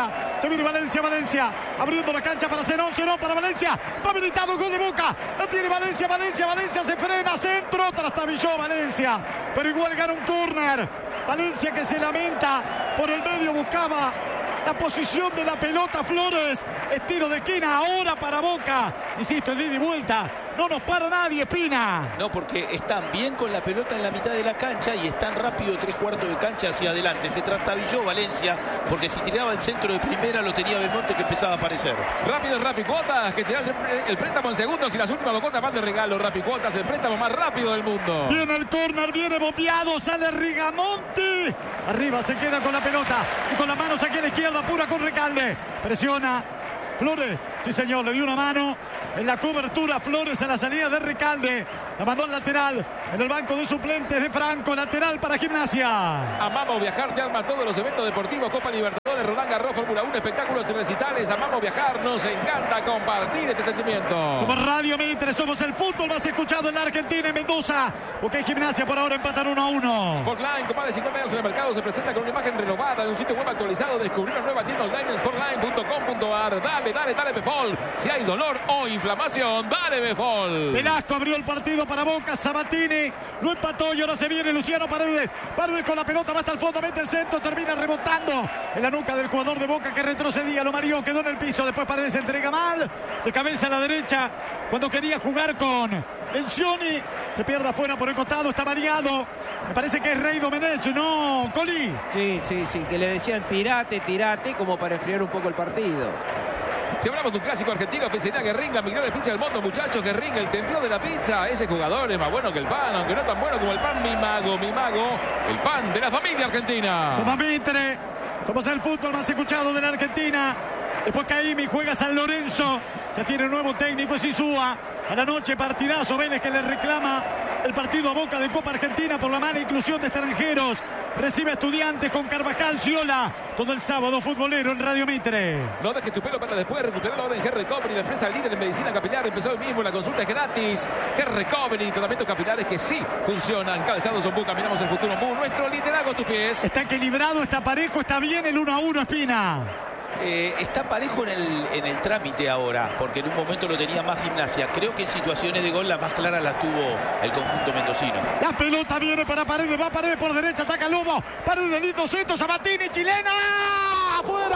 ahora. Se viene Valencia, Valencia. Abriendo la cancha para Zenón, Zenón para Valencia. Va habilitado, gol de Boca. La tiene Valencia, Valencia, Valencia. Se frena, centro. Trastabilló Valencia. Pero igual gana un córner. Valencia que se lamenta. Por el medio buscaba la posición de la pelota. Flores. Estilo de esquina ahora para Boca. Insisto, el ida y vuelta. No nos para nadie, Espina. No, porque están bien con la pelota en la mitad de la cancha y están rápido tres cuartos de cancha hacia adelante. Se trastabilló Valencia, porque si tiraba el centro de primera lo tenía Belmonte, que empezaba a aparecer. Rápido Rappi Cuotas, que tira el préstamo en segundos y las últimas dos cuotas van de regalo. Rappi Cuotas, el préstamo más rápido del mundo. Viene el córner, viene bombeado, sale Rigamonti. Arriba se queda con la pelota y con las manos aquí a la izquierda, pura con Recalde. Presiona Flores, sí señor, le dio una mano en la cobertura. Flores a la salida de Recalde. La mandó al lateral en el banco de suplentes de Franco. Lateral para Gimnasia. Amamos viajar, te arma todos los eventos deportivos. Copa Libertadores, Roland Garros, Fórmula uno, espectáculos y recitales. Amamos viajar, nos encanta compartir este sentimiento. Somos Radio Mitre, somos el fútbol más escuchado en la Argentina, en Mendoza. Porque Gimnasia por ahora empatan uno a uno. Sportline, con más de cincuenta años en el mercado, se presenta con una imagen renovada de un sitio web actualizado. Descubrir una nueva tienda online en sportline punto com punto a r. Dale, dale, dale, Befol. Si hay dolor o inflamación, dale, Befol. Velasco abrió el partido para Boca. Sabatini lo empató y ahora se viene Luciano Paredes. Paredes con la pelota, va hasta el fondo, mete el centro, termina rebotando en la nuca del jugador de Boca que retrocedía. Lo mareó, quedó en el piso. Después Paredes se entrega mal, de cabeza a la derecha, cuando quería jugar con Lencioni. Se pierde afuera por el costado, está variado. Me parece que es Rey Domenech, ¿no, Coli? Sí, sí, sí, que le decían tirate, tirate, como para enfriar un poco el partido. Si hablamos de un clásico argentino, pizzería Guerrín, la mejor pizza del mundo, muchachos. Guerrín, el templo de la pizza. Ese jugador es más bueno que el pan, aunque no tan bueno como el pan. Mi mago, mi mago, el pan de la familia argentina. Somos Mitre, somos el fútbol más escuchado de la Argentina. Después Caimi juega San Lorenzo. Ya tiene un nuevo técnico, es Insúa. A la noche partidazo, Vélez que le reclama el partido a Boca de Copa Argentina por la mala inclusión de extranjeros. Recibe a Estudiantes con Carvajal, Ciola. Todo el sábado futbolero en Radio Mitre. No dejes tu pelo para después. Recuperalo ahora en Hair Recovery, la empresa líder en medicina capilar. Empezó hoy mismo, la consulta es gratis. Hair Recovery, tratamientos capilares que sí funcionan. Calzados Ombú, caminamos el futuro Ombú. Nuestro liderazgo a tus pies. Está equilibrado, está parejo, está bien el uno a uno, Espina. Eh, está parejo en el, en el trámite ahora, porque en un momento lo tenía más Gimnasia. Creo que en situaciones de gol la más clara la tuvo el conjunto mendocino. La pelota viene para Paredes, va Paredes por derecha, ataca Lobo. Paredes, lindo centro, Sabatini, chilena. ¡Afuera!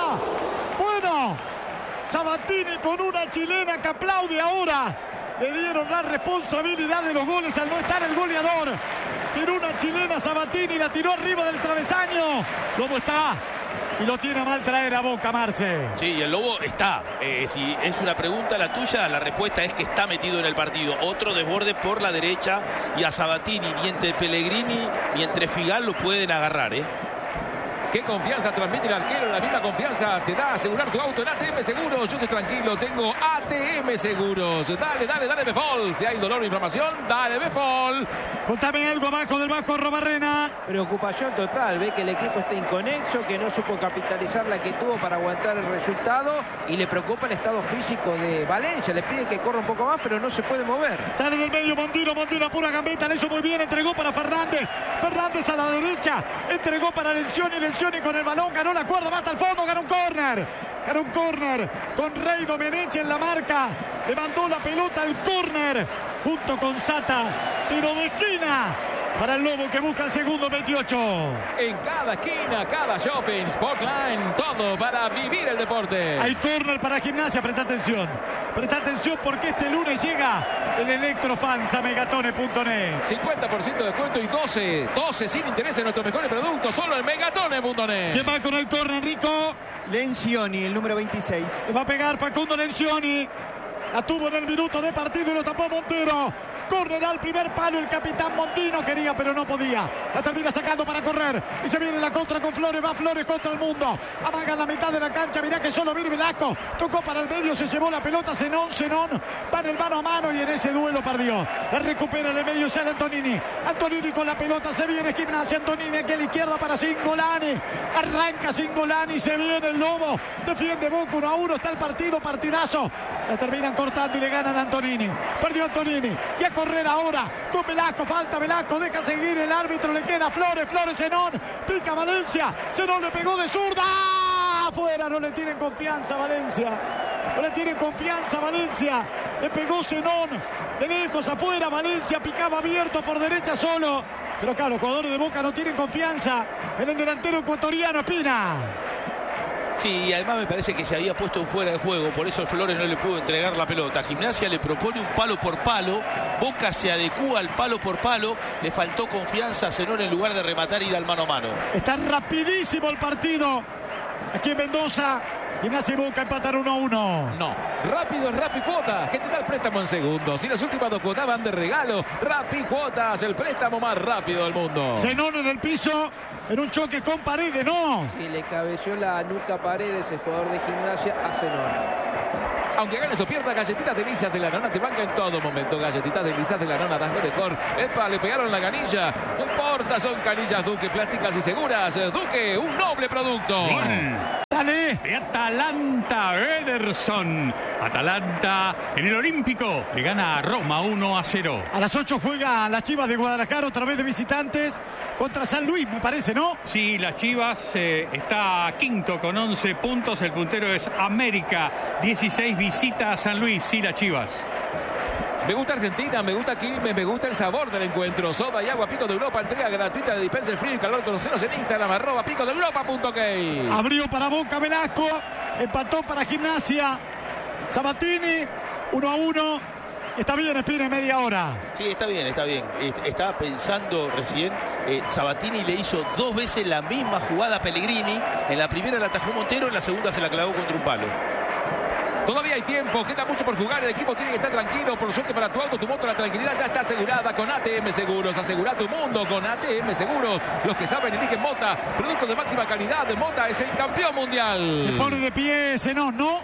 Bueno, Sabatini con una chilena que aplaude ahora. Le dieron la responsabilidad de los goles al no estar el goleador. Tiró una chilena Sabatini, la tiró arriba del travesaño. Lobo está. Y lo tiene a mal traer a Boca, Marce. Sí, el Lobo está. Eh, si es una pregunta la tuya, la respuesta es que está metido en el partido. Otro desborde por la derecha y a Sabatini ni entre Pellegrini ni entre Figal lo pueden agarrar, ¿eh? Qué confianza transmite el arquero, la misma confianza te da asegurar tu auto en A T M Seguros. Yo estoy tranquilo, tengo A T M Seguros. Dale, dale, dale, Befol. Si hay dolor o inflamación, dale, Befol. Contame algo abajo del Vasco Robarrena. Preocupación total, ve que el equipo está inconexo, que no supo capitalizar la que tuvo para aguantar el resultado y le preocupa el estado físico de Valencia. Le pide que corra un poco más, pero no se puede mover. Sale del medio Mondino, Mondino pura gambeta, le hizo muy bien, entregó para Fernández. Fernández a la derecha, entregó para Lencioni, Lencioni con el balón, ganó la cuerda, va hasta el fondo, ganó un córner. Ganó un córner con Rey Domenech en la marca. Le mandó la pelota al córner junto con Sata. Tiro de esquina para el Lobo que busca el segundo veintiocho. En cada esquina, cada shopping, Sportline, todo para vivir el deporte. Hay córner para Gimnasia, presta atención. Presta atención porque este lunes llega el Electrofans a megatone punto net. cincuenta por ciento de descuento y doce, doce sin interés en nuestros mejores productos, solo en megatone punto net. ¿Quién va con el córner, Rico? Lencioni, el número veintiséis. Le va a pegar Facundo Lencioni. La tuvo en el minuto de partido y lo tapó Montero. Córner al primer palo, el capitán Mondino quería pero no podía. La termina sacando para correr y se viene la contra con Flores, va Flores contra el mundo. Amaga en la mitad de la cancha, mirá que solo viene Velasco. Tocó para el medio, se llevó la pelota Zenón, Zenón va en el mano a mano y en ese duelo perdió. La recupera en el medio, sale Antonini. Antonini con la pelota, se viene Gimnasia. Antonini aquí a la izquierda para Cingolani. Arranca Cingolani, se viene el Lobo. Defiende Boca, uno a uno, está el partido, partidazo. La terminan cortando y le ganan a Antonini. Perdió Antonini. Y a correr ahora con Velasco, falta Velasco, deja seguir el árbitro, le queda Flores, Flores, Zenón, pica Valencia, Zenón le pegó de zurda, afuera, no le tienen confianza a Valencia. No le tienen confianza a Valencia. Le pegó Zenón de lejos afuera. Valencia picaba abierto por derecha solo. Pero claro, los jugadores de Boca no tienen confianza en el delantero ecuatoriano, Espina. Sí, y además me parece que se había puesto en fuera de juego, por eso Flores no le pudo entregar la pelota. Gimnasia le propone un palo por palo, Boca se adecúa al palo por palo, le faltó confianza a Zenón en lugar de rematar ir al mano a mano. Está rapidísimo el partido aquí en Mendoza. Gimnasia y Boca empatan uno a uno. No, rápido es Rapicuotas, que te da el préstamo en segundos. Y las últimas dos cuotas van de regalo. Rapicuotas, el préstamo más rápido del mundo. Zenón en el piso, en un choque con Paredes, ¿no? Sí, le cabeció la nuca Paredes, el jugador de Gimnasia, a Zenón. Aunque ganes o pierdas, galletitas delicias de la nona te banca en todo momento. Galletitas delicias de la nona, das lo mejor. Epa, le pegaron la canilla. No importa, son canillas Duque, plásticas y seguras. Duque, un noble producto. Gol. Dale. De Atalanta, Ederson. Atalanta en el Olímpico le gana a Roma uno a cero. A las ocho juega las Chivas de Guadalajara, otra vez de visitantes, contra San Luis, me parece, ¿no? Sí, las Chivas eh, está quinto con once puntos. El puntero es América, dieciséis, visita a San Luis. Sí, las Chivas. Me gusta Argentina, me gusta Quilmes, me gusta el sabor del encuentro. Soda y agua Pico de Europa, entrega gratuita de dispenser frío y calor. Conocenos en Instagram, arroba pico de europa punto ok. Abrió para Boca Velasco, empató para Gimnasia Sabatini, uno a uno. Está bien, Espina, en media hora. Sí, está bien, está bien. Estaba pensando recién, eh, Sabatini le hizo dos veces la misma jugada a Pellegrini. En la primera la atajó Montero, en la segunda se la clavó contra un palo. Todavía hay tiempo, queda mucho por jugar, el equipo tiene que estar tranquilo. Por suerte para tu auto, tu moto, la tranquilidad ya está asegurada con A T M Seguros. Asegura tu mundo con A T M Seguros. Los que saben eligen Mota, producto de máxima calidad. Mota es el campeón mundial. Se pone de pie Zenón, ¿no?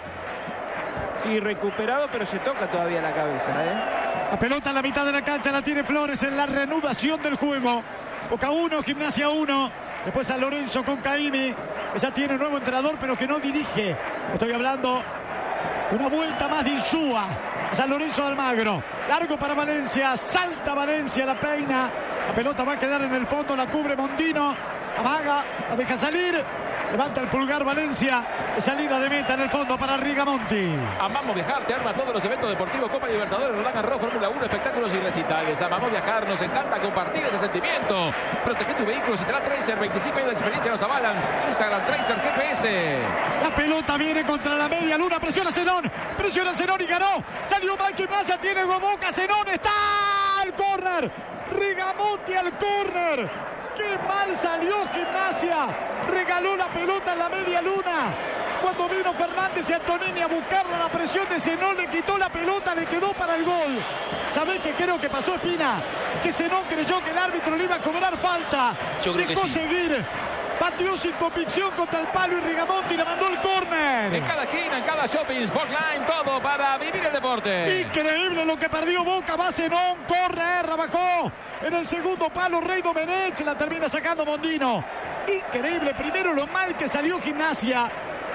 Sí, recuperado, pero se toca todavía la cabeza, ¿eh? La pelota en la mitad de la cancha la tiene Flores en la reanudación del juego. Boca uno, Gimnasia uno. Después San Lorenzo con Caimi, que ya tiene un nuevo entrenador, pero que no dirige. Estoy hablando una vuelta más de Insúa. San Lorenzo de Almagro. Largo para Valencia. Salta Valencia, la peina. La pelota va a quedar en el fondo, la cubre Mondino. Amaga, la deja salir. Levanta el pulgar Valencia. Salida de meta en el fondo para Rigamonti. Amamos Viajar, te arma todos los eventos deportivos, Copa Libertadores, Roland Garros, Fórmula uno, espectáculos y recitales. Amamos Viajar, nos encanta compartir ese sentimiento. Protege tu vehículo, si te da Tracer, veinticinco años de experiencia nos avalan. Instagram, Tracer, G P S. La pelota viene contra la media luna, presiona Zenón, presiona Zenón y ganó. Salió mal Gimnasia, tiene Boca, Zenón está al córner. Rigamonti al córner. ¡Qué mal salió Gimnasia! Regaló la pelota en la media luna. Cuando vino Fernández y Antonini a buscarla, la presión de Zenón le quitó la pelota, le quedó para el gol. ¿Sabés qué creo que pasó, Espina? Que Zenón creyó que el árbitro le iba a cobrar falta. Yo creo Dejó que sí. seguir. Pateó sin convicción contra el palo y Rigamonti le mandó el córner. En cada esquina, en cada shopping, Sportline, todo para vivir el deporte. Increíble lo que perdió Boca, va Zenón, corre, bajó en el segundo palo Rey Domenech, la termina sacando Mondino. Increíble, primero lo mal que salió Gimnasia,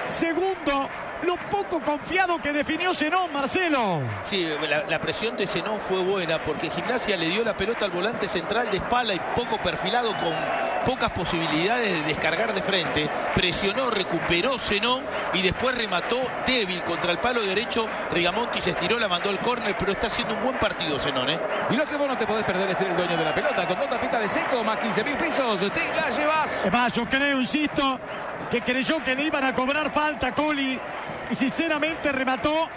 segundo lo poco confiado que definió Zenón, Marcelo. Sí, la, la presión de Zenón fue buena porque Gimnasia le dio la pelota al volante central de espalda y poco perfilado, con pocas posibilidades de descargar de frente. Presionó, recuperó Zenón y después remató débil contra el palo derecho. Rigamonti se estiró, la mandó al córner, pero está haciendo un buen partido Zenón, ¿eh? Y lo que vos no te podés perder es ser el dueño de la pelota. Con dos tapitas de seco, más quince mil pesos, te la llevas. Es más, yo creo, insisto, que creyó que le iban a cobrar falta a Coli y sinceramente remató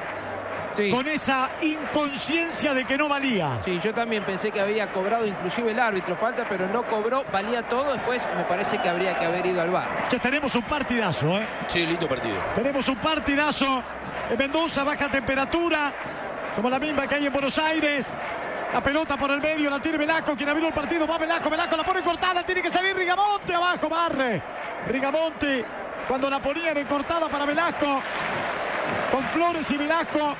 Sí. con esa inconsciencia de que no valía. Sí, yo también pensé que había cobrado inclusive el árbitro falta, pero no cobró, valía todo. Después me parece que habría que haber ido al V A R. Ya tenemos un partidazo, ¿eh? Sí, lindo partido. Tenemos un partidazo en Mendoza, baja temperatura, como la misma que hay en Buenos Aires. La pelota por el medio, la tiene Velasco, quien abrió el partido, va Velasco, Velasco la pone cortada, tiene que salir Rigamonti, abajo barre. Rigamonti, cuando la ponían en cortada para Velasco, con Flores y Velasco,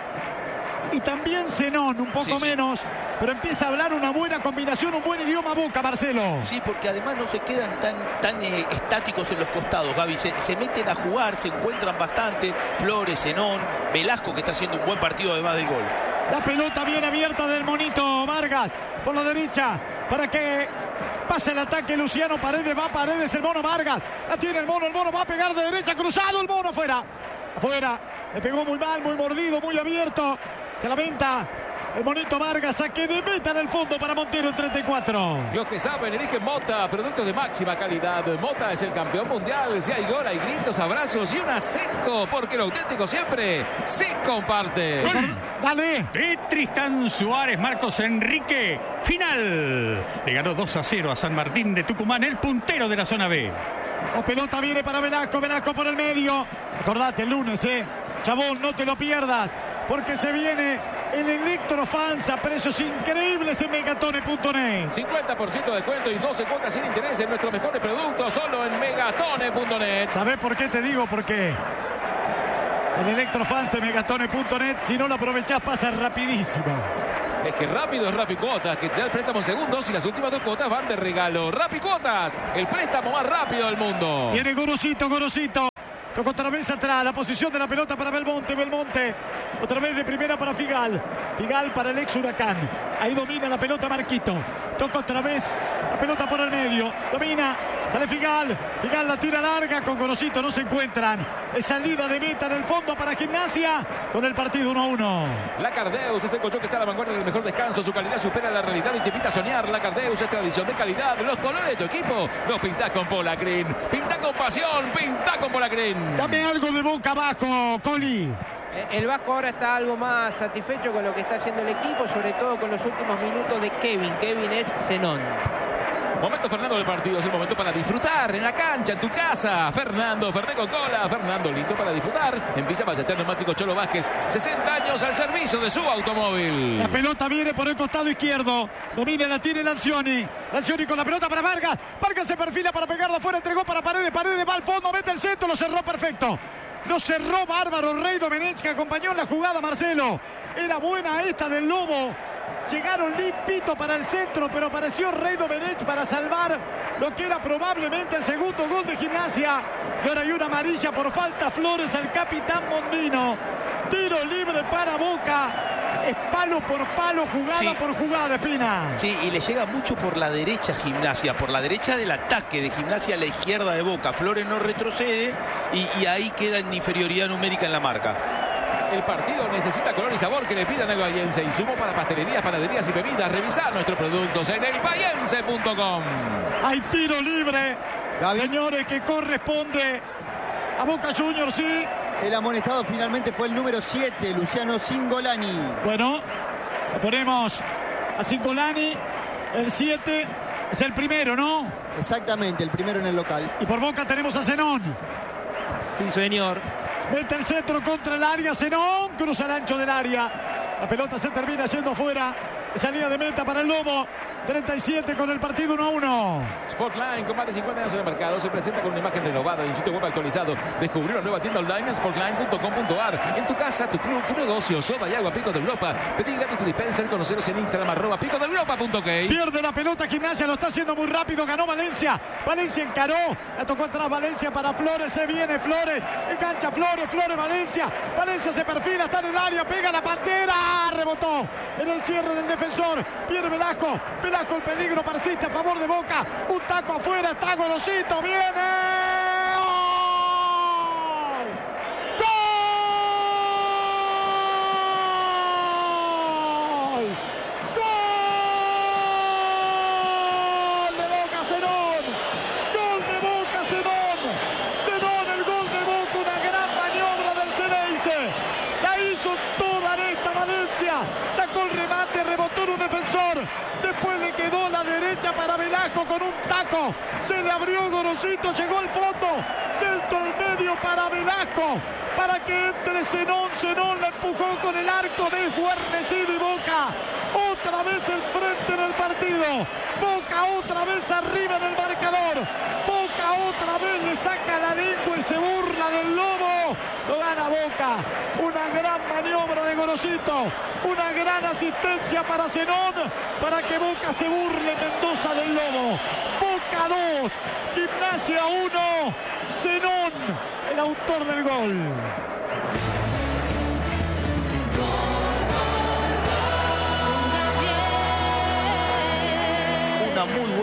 y también Zenón, un poco Sí, sí. menos, pero empieza a hablar una buena combinación, un buen idioma Boca, Marcelo. Sí, porque además no se quedan tan, tan eh, estáticos en los costados, Gaby. Se, se meten a jugar, se encuentran bastante. Flores, Zenón, Velasco, que está haciendo un buen partido además del gol. La pelota bien abierta del monito Vargas por la derecha. para que pase el ataque. Luciano Paredes, va Paredes, el Mono Vargas, la tiene el Mono, el Mono va a pegar de derecha, cruzado, el Mono afuera, afuera, le pegó muy mal, muy mordido, muy abierto, se lamenta el Monito Vargas, saque de meta en el fondo para Montero en treinta y cuatro. Los que saben eligen Mota, productos de máxima calidad. Mota es el campeón mundial. Si hay gol, hay gritos, abrazos y una seco, porque lo auténtico siempre se comparte. Gol Dale. de Tristán Suárez, Marcos Enrique. Final. Le ganó dos a cero a San Martín de Tucumán, el puntero de la zona B. La pelota viene para Velasco, Velasco por el medio. Acordate, el lunes, eh. Chabón, no te lo pierdas, porque se viene el Electrofans a precios increíbles en megatone punto net. cincuenta por ciento de descuento y doce cuotas sin interés en nuestros mejores productos, solo en megatone punto net. ¿Sabés por qué te digo? Porque el Electrofans de megatone punto net, si no lo aprovechás, pasa rapidísimo. Es que rápido es Rapicuotas, que te da el préstamo en segundos y las últimas dos cuotas van de regalo. Rapicuotas, el préstamo más rápido del mundo. Viene Gorosito, Gorosito. Tocó otra vez atrás, la posición de la pelota para Belmonte, Belmonte. Otra vez de primera para Figal. Figal para el ex Huracán. Ahí domina la pelota Marquito. Toca otra vez la pelota por el medio. Domina, sale Figal. Figal la tira larga, con Gorosito no se encuentran. Es salida de meta en el fondo para Gimnasia, con el partido uno a uno. La Cardeus es el colchón que está a la vanguardia del mejor descanso. Su calidad supera la realidad y te invita a soñar. La Cardeus es tradición de calidad. Los colores de tu equipo los pintás con Polacrin. Pintá con pasión, pintá con Polacrin. Dame algo de Boca abajo, Coli. El Vasco ahora está algo más satisfecho con lo que está haciendo el equipo, sobre todo con los últimos minutos de Kevin. Kevin es Zenón. Momento Fernando del partido, es el momento para disfrutar en la cancha, en tu casa. Fernando, Ferné con cola. Fernando listo para disfrutar en Villa Ballester Neumático Cholo Vázquez. sesenta años al servicio de su automóvil. La pelota viene por el costado izquierdo. Domina, la tiene Lancioni. Lancioni con la pelota para Vargas. Vargas se perfila para pegarla afuera, entregó para Paredes. Paredes va al fondo, mete el centro, lo cerró perfecto. Lo cerró bárbaro Rey Domenech, que acompañó en la jugada Marcelo. Era buena esta del Lobo. Llegaron limpito para el centro, pero apareció Rey Domenech para salvar lo que era probablemente el segundo gol de Gimnasia. Y ahora hay una amarilla por falta Flores al capitán Mondino. Tiro libre para Boca. Es palo por palo, jugada Sí. por jugada, Espina. Sí, y le llega mucho por la derecha Gimnasia, por la derecha del ataque de Gimnasia a la izquierda de Boca. Flores no retrocede y, y ahí queda en inferioridad numérica en la marca. El partido necesita color y sabor que le pidan al bahiense. Insumo para pastelerías, panaderías y bebidas. Revisar nuestros productos en el bahiense punto com. Hay tiro libre, Gaby. señores, que corresponde a Boca Juniors, sí. El amonestado finalmente fue el número siete, Luciano Cingolani. Bueno, le ponemos a Cingolani, el siete es el primero, ¿no? Exactamente, el primero en el local. Y por Boca tenemos a Zenón. Sí, señor. Mete el centro contra el área, Zenón, cruza el ancho del área. La pelota se termina yendo afuera. Salida de meta para el Lobo. treinta y siete con el partido uno a uno. Sportline, con más de cincuenta años en el mercado, se presenta con una imagen renovada y un sitio web actualizado. Descubrir una nueva tienda online en sportline punto com punto ar. En tu casa, tu club, tu negocio, soda y agua Pico de Europa. Pedí gratis tu dispenser, conoceros en Instagram, arroba pico de europa punto ok. Pierde la pelota Gimnasia, lo está haciendo muy rápido, ganó Valencia. Valencia encaró, la tocó atrás Valencia para Flores, se viene Flores, engancha Flores, Flores, Valencia. Valencia se perfila, está en el área, pega la Pantera, rebotó en el cierre del defensor. Viene Velasco, Velasco el peligro persiste a favor de Boca. Un taco afuera, está Gorosito, viene. ¡Gol! ¡Gol! ¡Gol de Boca, Zenón! ¡Gol de Boca, Zenón! Zenón, el gol de Boca, una gran maniobra del Ceneice. La hizo toda esta Valencia. Sacó el remate, rebotó en un defensor. Después le quedó la derecha para Velasco con un taco. Se le abrió Gorosito, llegó al fondo. Centro al medio para Velasco. Para que entre Zenón. Zenón la empujó con el arco desguarnecido y Boca otra vez el frente en el partido. Boca otra vez arriba en el marcador. Boca otra vez le saca la lengua y se burla del Lobo. Lo gana Boca. Una gran maniobra de Gorosito. Una gran asistencia para Zenón. Para que Boca se burle Mendoza del Lobo. Boca dos. Gimnasia uno. Zenón, el autor del gol.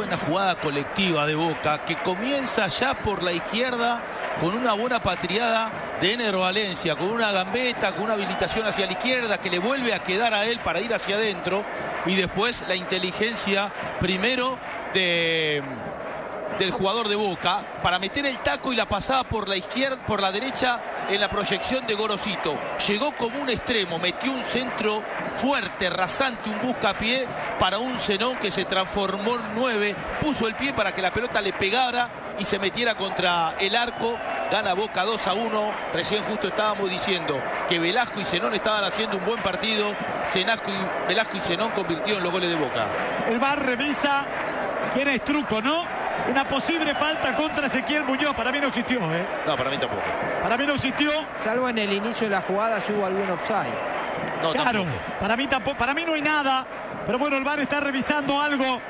buena jugada colectiva de Boca, que comienza ya por la izquierda con una buena patriada de Ener Valencia, con una gambeta, con una habilitación hacia la izquierda que le vuelve a quedar a él para ir hacia adentro, y después la inteligencia primero de... del jugador de Boca para meter el taco y la pasada por la izquierda, por la derecha en la proyección de Gorosito. Llegó como un extremo, metió un centro fuerte, rasante, un buscapié para un Zenón que se transformó en nueve, puso el pie para que la pelota le pegara y se metiera contra el arco. Gana Boca dos a uno. Recién justo estábamos diciendo que Velasco y Zenón estaban haciendo un buen partido. Zenasco y, Velasco y Zenón convirtieron los goles de Boca. El V A R revisa quién es Truco, ¿no? Una posible falta contra Ezequiel Muñoz. Para mí no existió, ¿eh? No, para mí tampoco. Para mí no existió. Salvo en el inicio de la jugada si hubo algún offside. No, claro, tampoco. para mí tampoco. Para mí no hay nada. Pero bueno, el V A R está revisando algo.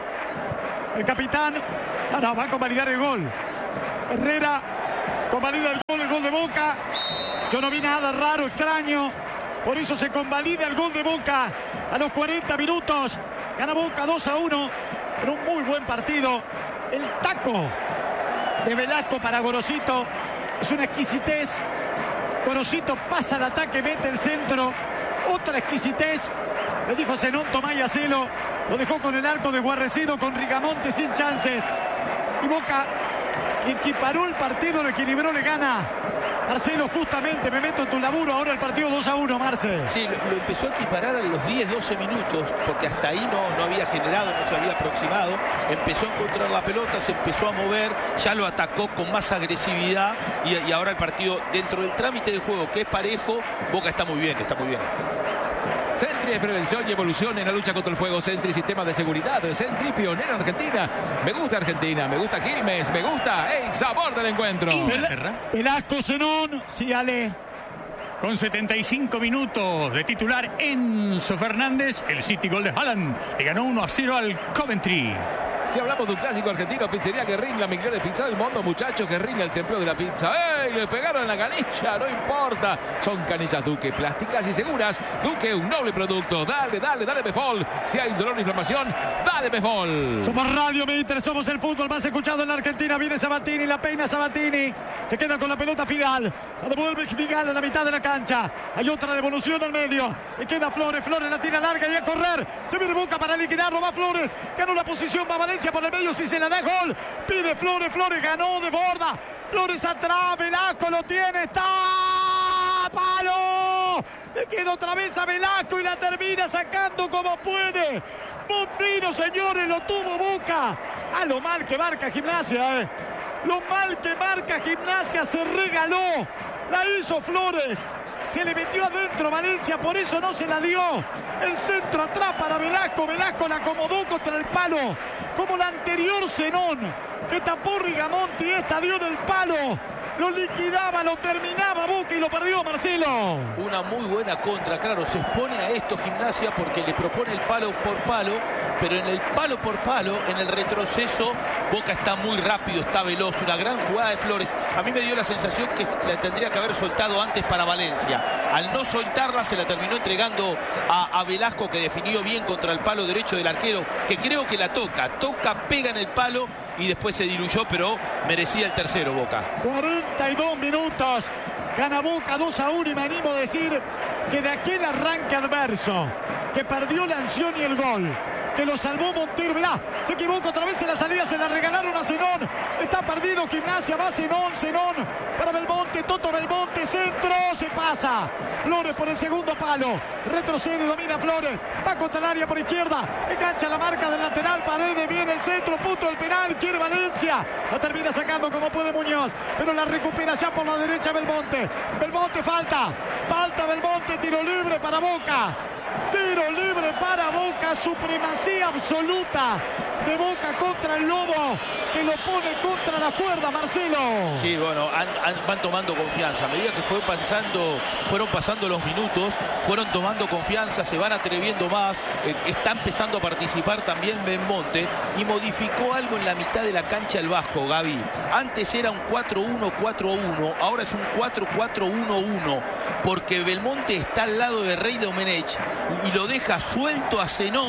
El capitán. Ah, no, va a convalidar el gol. Herrera convalida el gol, el gol de Boca. Yo no vi nada raro, extraño. Por eso se convalida el gol de Boca a los cuarenta minutos. Gana Boca dos a uno. En un muy buen partido. El taco de Velasco para Gorosito es una exquisitez. Gorosito pasa al ataque, mete el centro. Otra exquisitez. Le dijo Zenón, tomá y hacelo. Lo dejó con el arco desguarrecido, con Rigamonte sin chances. Y Boca, que equiparó el partido, lo equilibró, le gana. Marcelo, justamente me meto en tu laburo. Ahora el partido dos a uno, Marce. Sí, lo, lo empezó a equiparar a los diez, doce minutos, porque hasta ahí no, no había generado, no se había aproximado. Empezó a encontrar la pelota, se empezó a mover, ya lo atacó con más agresividad y, y ahora el partido, dentro del trámite de juego que es parejo, Boca está muy bien, está muy bien. Sentry es prevención y evolución en la lucha contra el fuego. Sentry, sistema de seguridad. Sentry, pionero en Argentina. Me gusta Argentina, me gusta Quilmes, me gusta el sabor del encuentro. Velasco, Zenón, sí, Ale. Con setenta y cinco minutos de titular Enzo Fernández, el City gol de Haaland le ganó uno a cero al Coventry. Si hablamos de un clásico argentino, pizzería Guerrín, la mejor pizza del mundo, muchachos. Guerrín, el templo de la pizza. ¡Ey! Le pegaron en la canilla, no importa. Son canillas Duque, plásticas y seguras. Duque, un noble producto. Dale, dale, dale Befol. Si hay dolor o inflamación, dale Befol. Somos Radio Mitre, somos el fútbol más escuchado en la Argentina. Viene Sabatini, la peina Sabatini. Se queda con la pelota Figal. La devuelve Figal a la mitad de la cancha. Hay otra devolución al medio. Le queda Flores, Flores la tira larga y a correr. Se viene Boca para liquidarlo, va Flores. Ganó la posición, va Valencia por el medio, si se la da gol. Pide Flores, Flores ganó de borda. Flores atrás, Velasco lo tiene, está palo. Le queda otra vez a Velasco y la termina sacando como puede. Bombino, señores, lo tuvo Boca. A lo mal que marca Gimnasia, eh. Lo mal que marca Gimnasia, se regaló. La hizo Flores. Se le metió adentro Valencia, por eso no se la dio. El centro atrás para Velasco. Velasco la acomodó contra el palo. Como la anterior Zenón, que tapó Rigamonti, esta dio en el palo. Lo liquidaba, lo terminaba Boca y lo perdió Marcelo. Una muy buena contra, claro, se expone a esto Gimnasia porque le propone el palo por palo, pero en el palo por palo, en el retroceso, Boca está muy rápido, está veloz, una gran jugada de Flores. A mí me dio la sensación que la tendría que haber soltado antes para Valencia. Al no soltarla se la terminó entregando a, a Velasco, que definió bien contra el palo derecho del arquero, que creo que la toca, toca, pega en el palo y después se diluyó, pero merecía el tercero Boca. cuarenta y dos minutos, gana Boca dos a uno y me animo a decir que de aquel arranque adverso, que perdió la acción y el gol, que lo salvó Montero, mirá, se equivoca otra vez en la salida, se la regalaron a Zenón, está perdido Gimnasia, va Zenón, Zenón, para Belmonte, Toto Belmonte, centro, se pasa, Flores por el segundo palo, retrocede, domina Flores, va contra el área por izquierda, engancha la marca del lateral, Paredes, viene el centro, punto del penal, quiere Valencia, la termina sacando como puede Muñoz, pero la recupera ya por la derecha Belmonte, Belmonte falta, falta Belmonte, tiro libre para Boca. Tiro libre para Boca, supremacía absoluta de Boca contra el Lobo, que lo pone contra la cuerda, Marcelo. Sí, bueno, han, han, van tomando confianza. A medida que fue pasando, fueron pasando los minutos, fueron tomando confianza, se van atreviendo más, eh, está empezando a participar también Belmonte y modificó algo en la mitad de la cancha el Vasco, Gaby. Antes era un cuatro uno cuatro uno, ahora es un cuatro cuatro uno uno, porque Belmonte está al lado de Rey Domenech y lo deja suelto a Zenón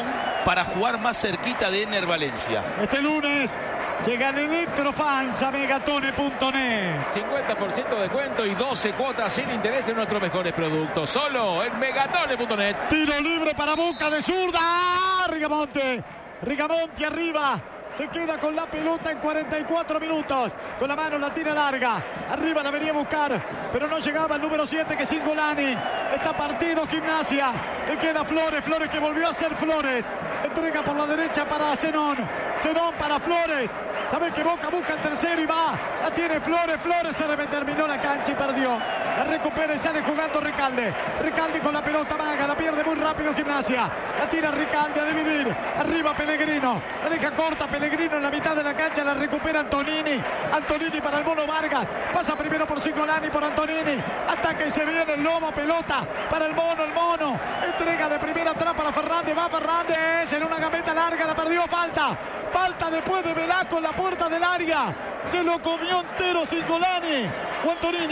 para jugar más cerquita de Ener Valencia. Este lunes llega el Electrofans a megatone punto net. cincuenta por ciento de descuento y doce cuotas sin interés en nuestros mejores productos. Solo en megatone punto net. Tiro libre para Boca de zurda. ¡Ah! Rigamonte. Rigamonte arriba. Se queda con la pelota en cuarenta y cuatro minutos. Con la mano la tira larga. Arriba la venía a buscar. Pero no llegaba el número siete, que es Cingolani. Está partido Gimnasia. Le queda Flores. Flores que volvió a ser Flores. Entrega por la derecha para Zenón. Zenón para Flores. Sabe que Boca busca el tercero y va. La tiene Flores. Flores se terminó la cancha y perdió. La recupera y sale jugando Recalde. Recalde con la pelota maga. La pierde muy rápido Gimnasia. La tira Recalde a dividir. Arriba Pellegrino. La deja corta Pellegrino en la mitad de la cancha. La recupera Antonini. Antonini para el Mono Vargas. Pasa primero por Cingolani, por Antonini. Ataca y se viene el Lobo. Pelota para el Mono. El Mono entrega de primera atrás para Fernández. Va Fernández en una gambeta larga. La perdió. Falta. Falta después de Velasco en la puerta del área. Se lo comió entero Cingolani. O Antonini.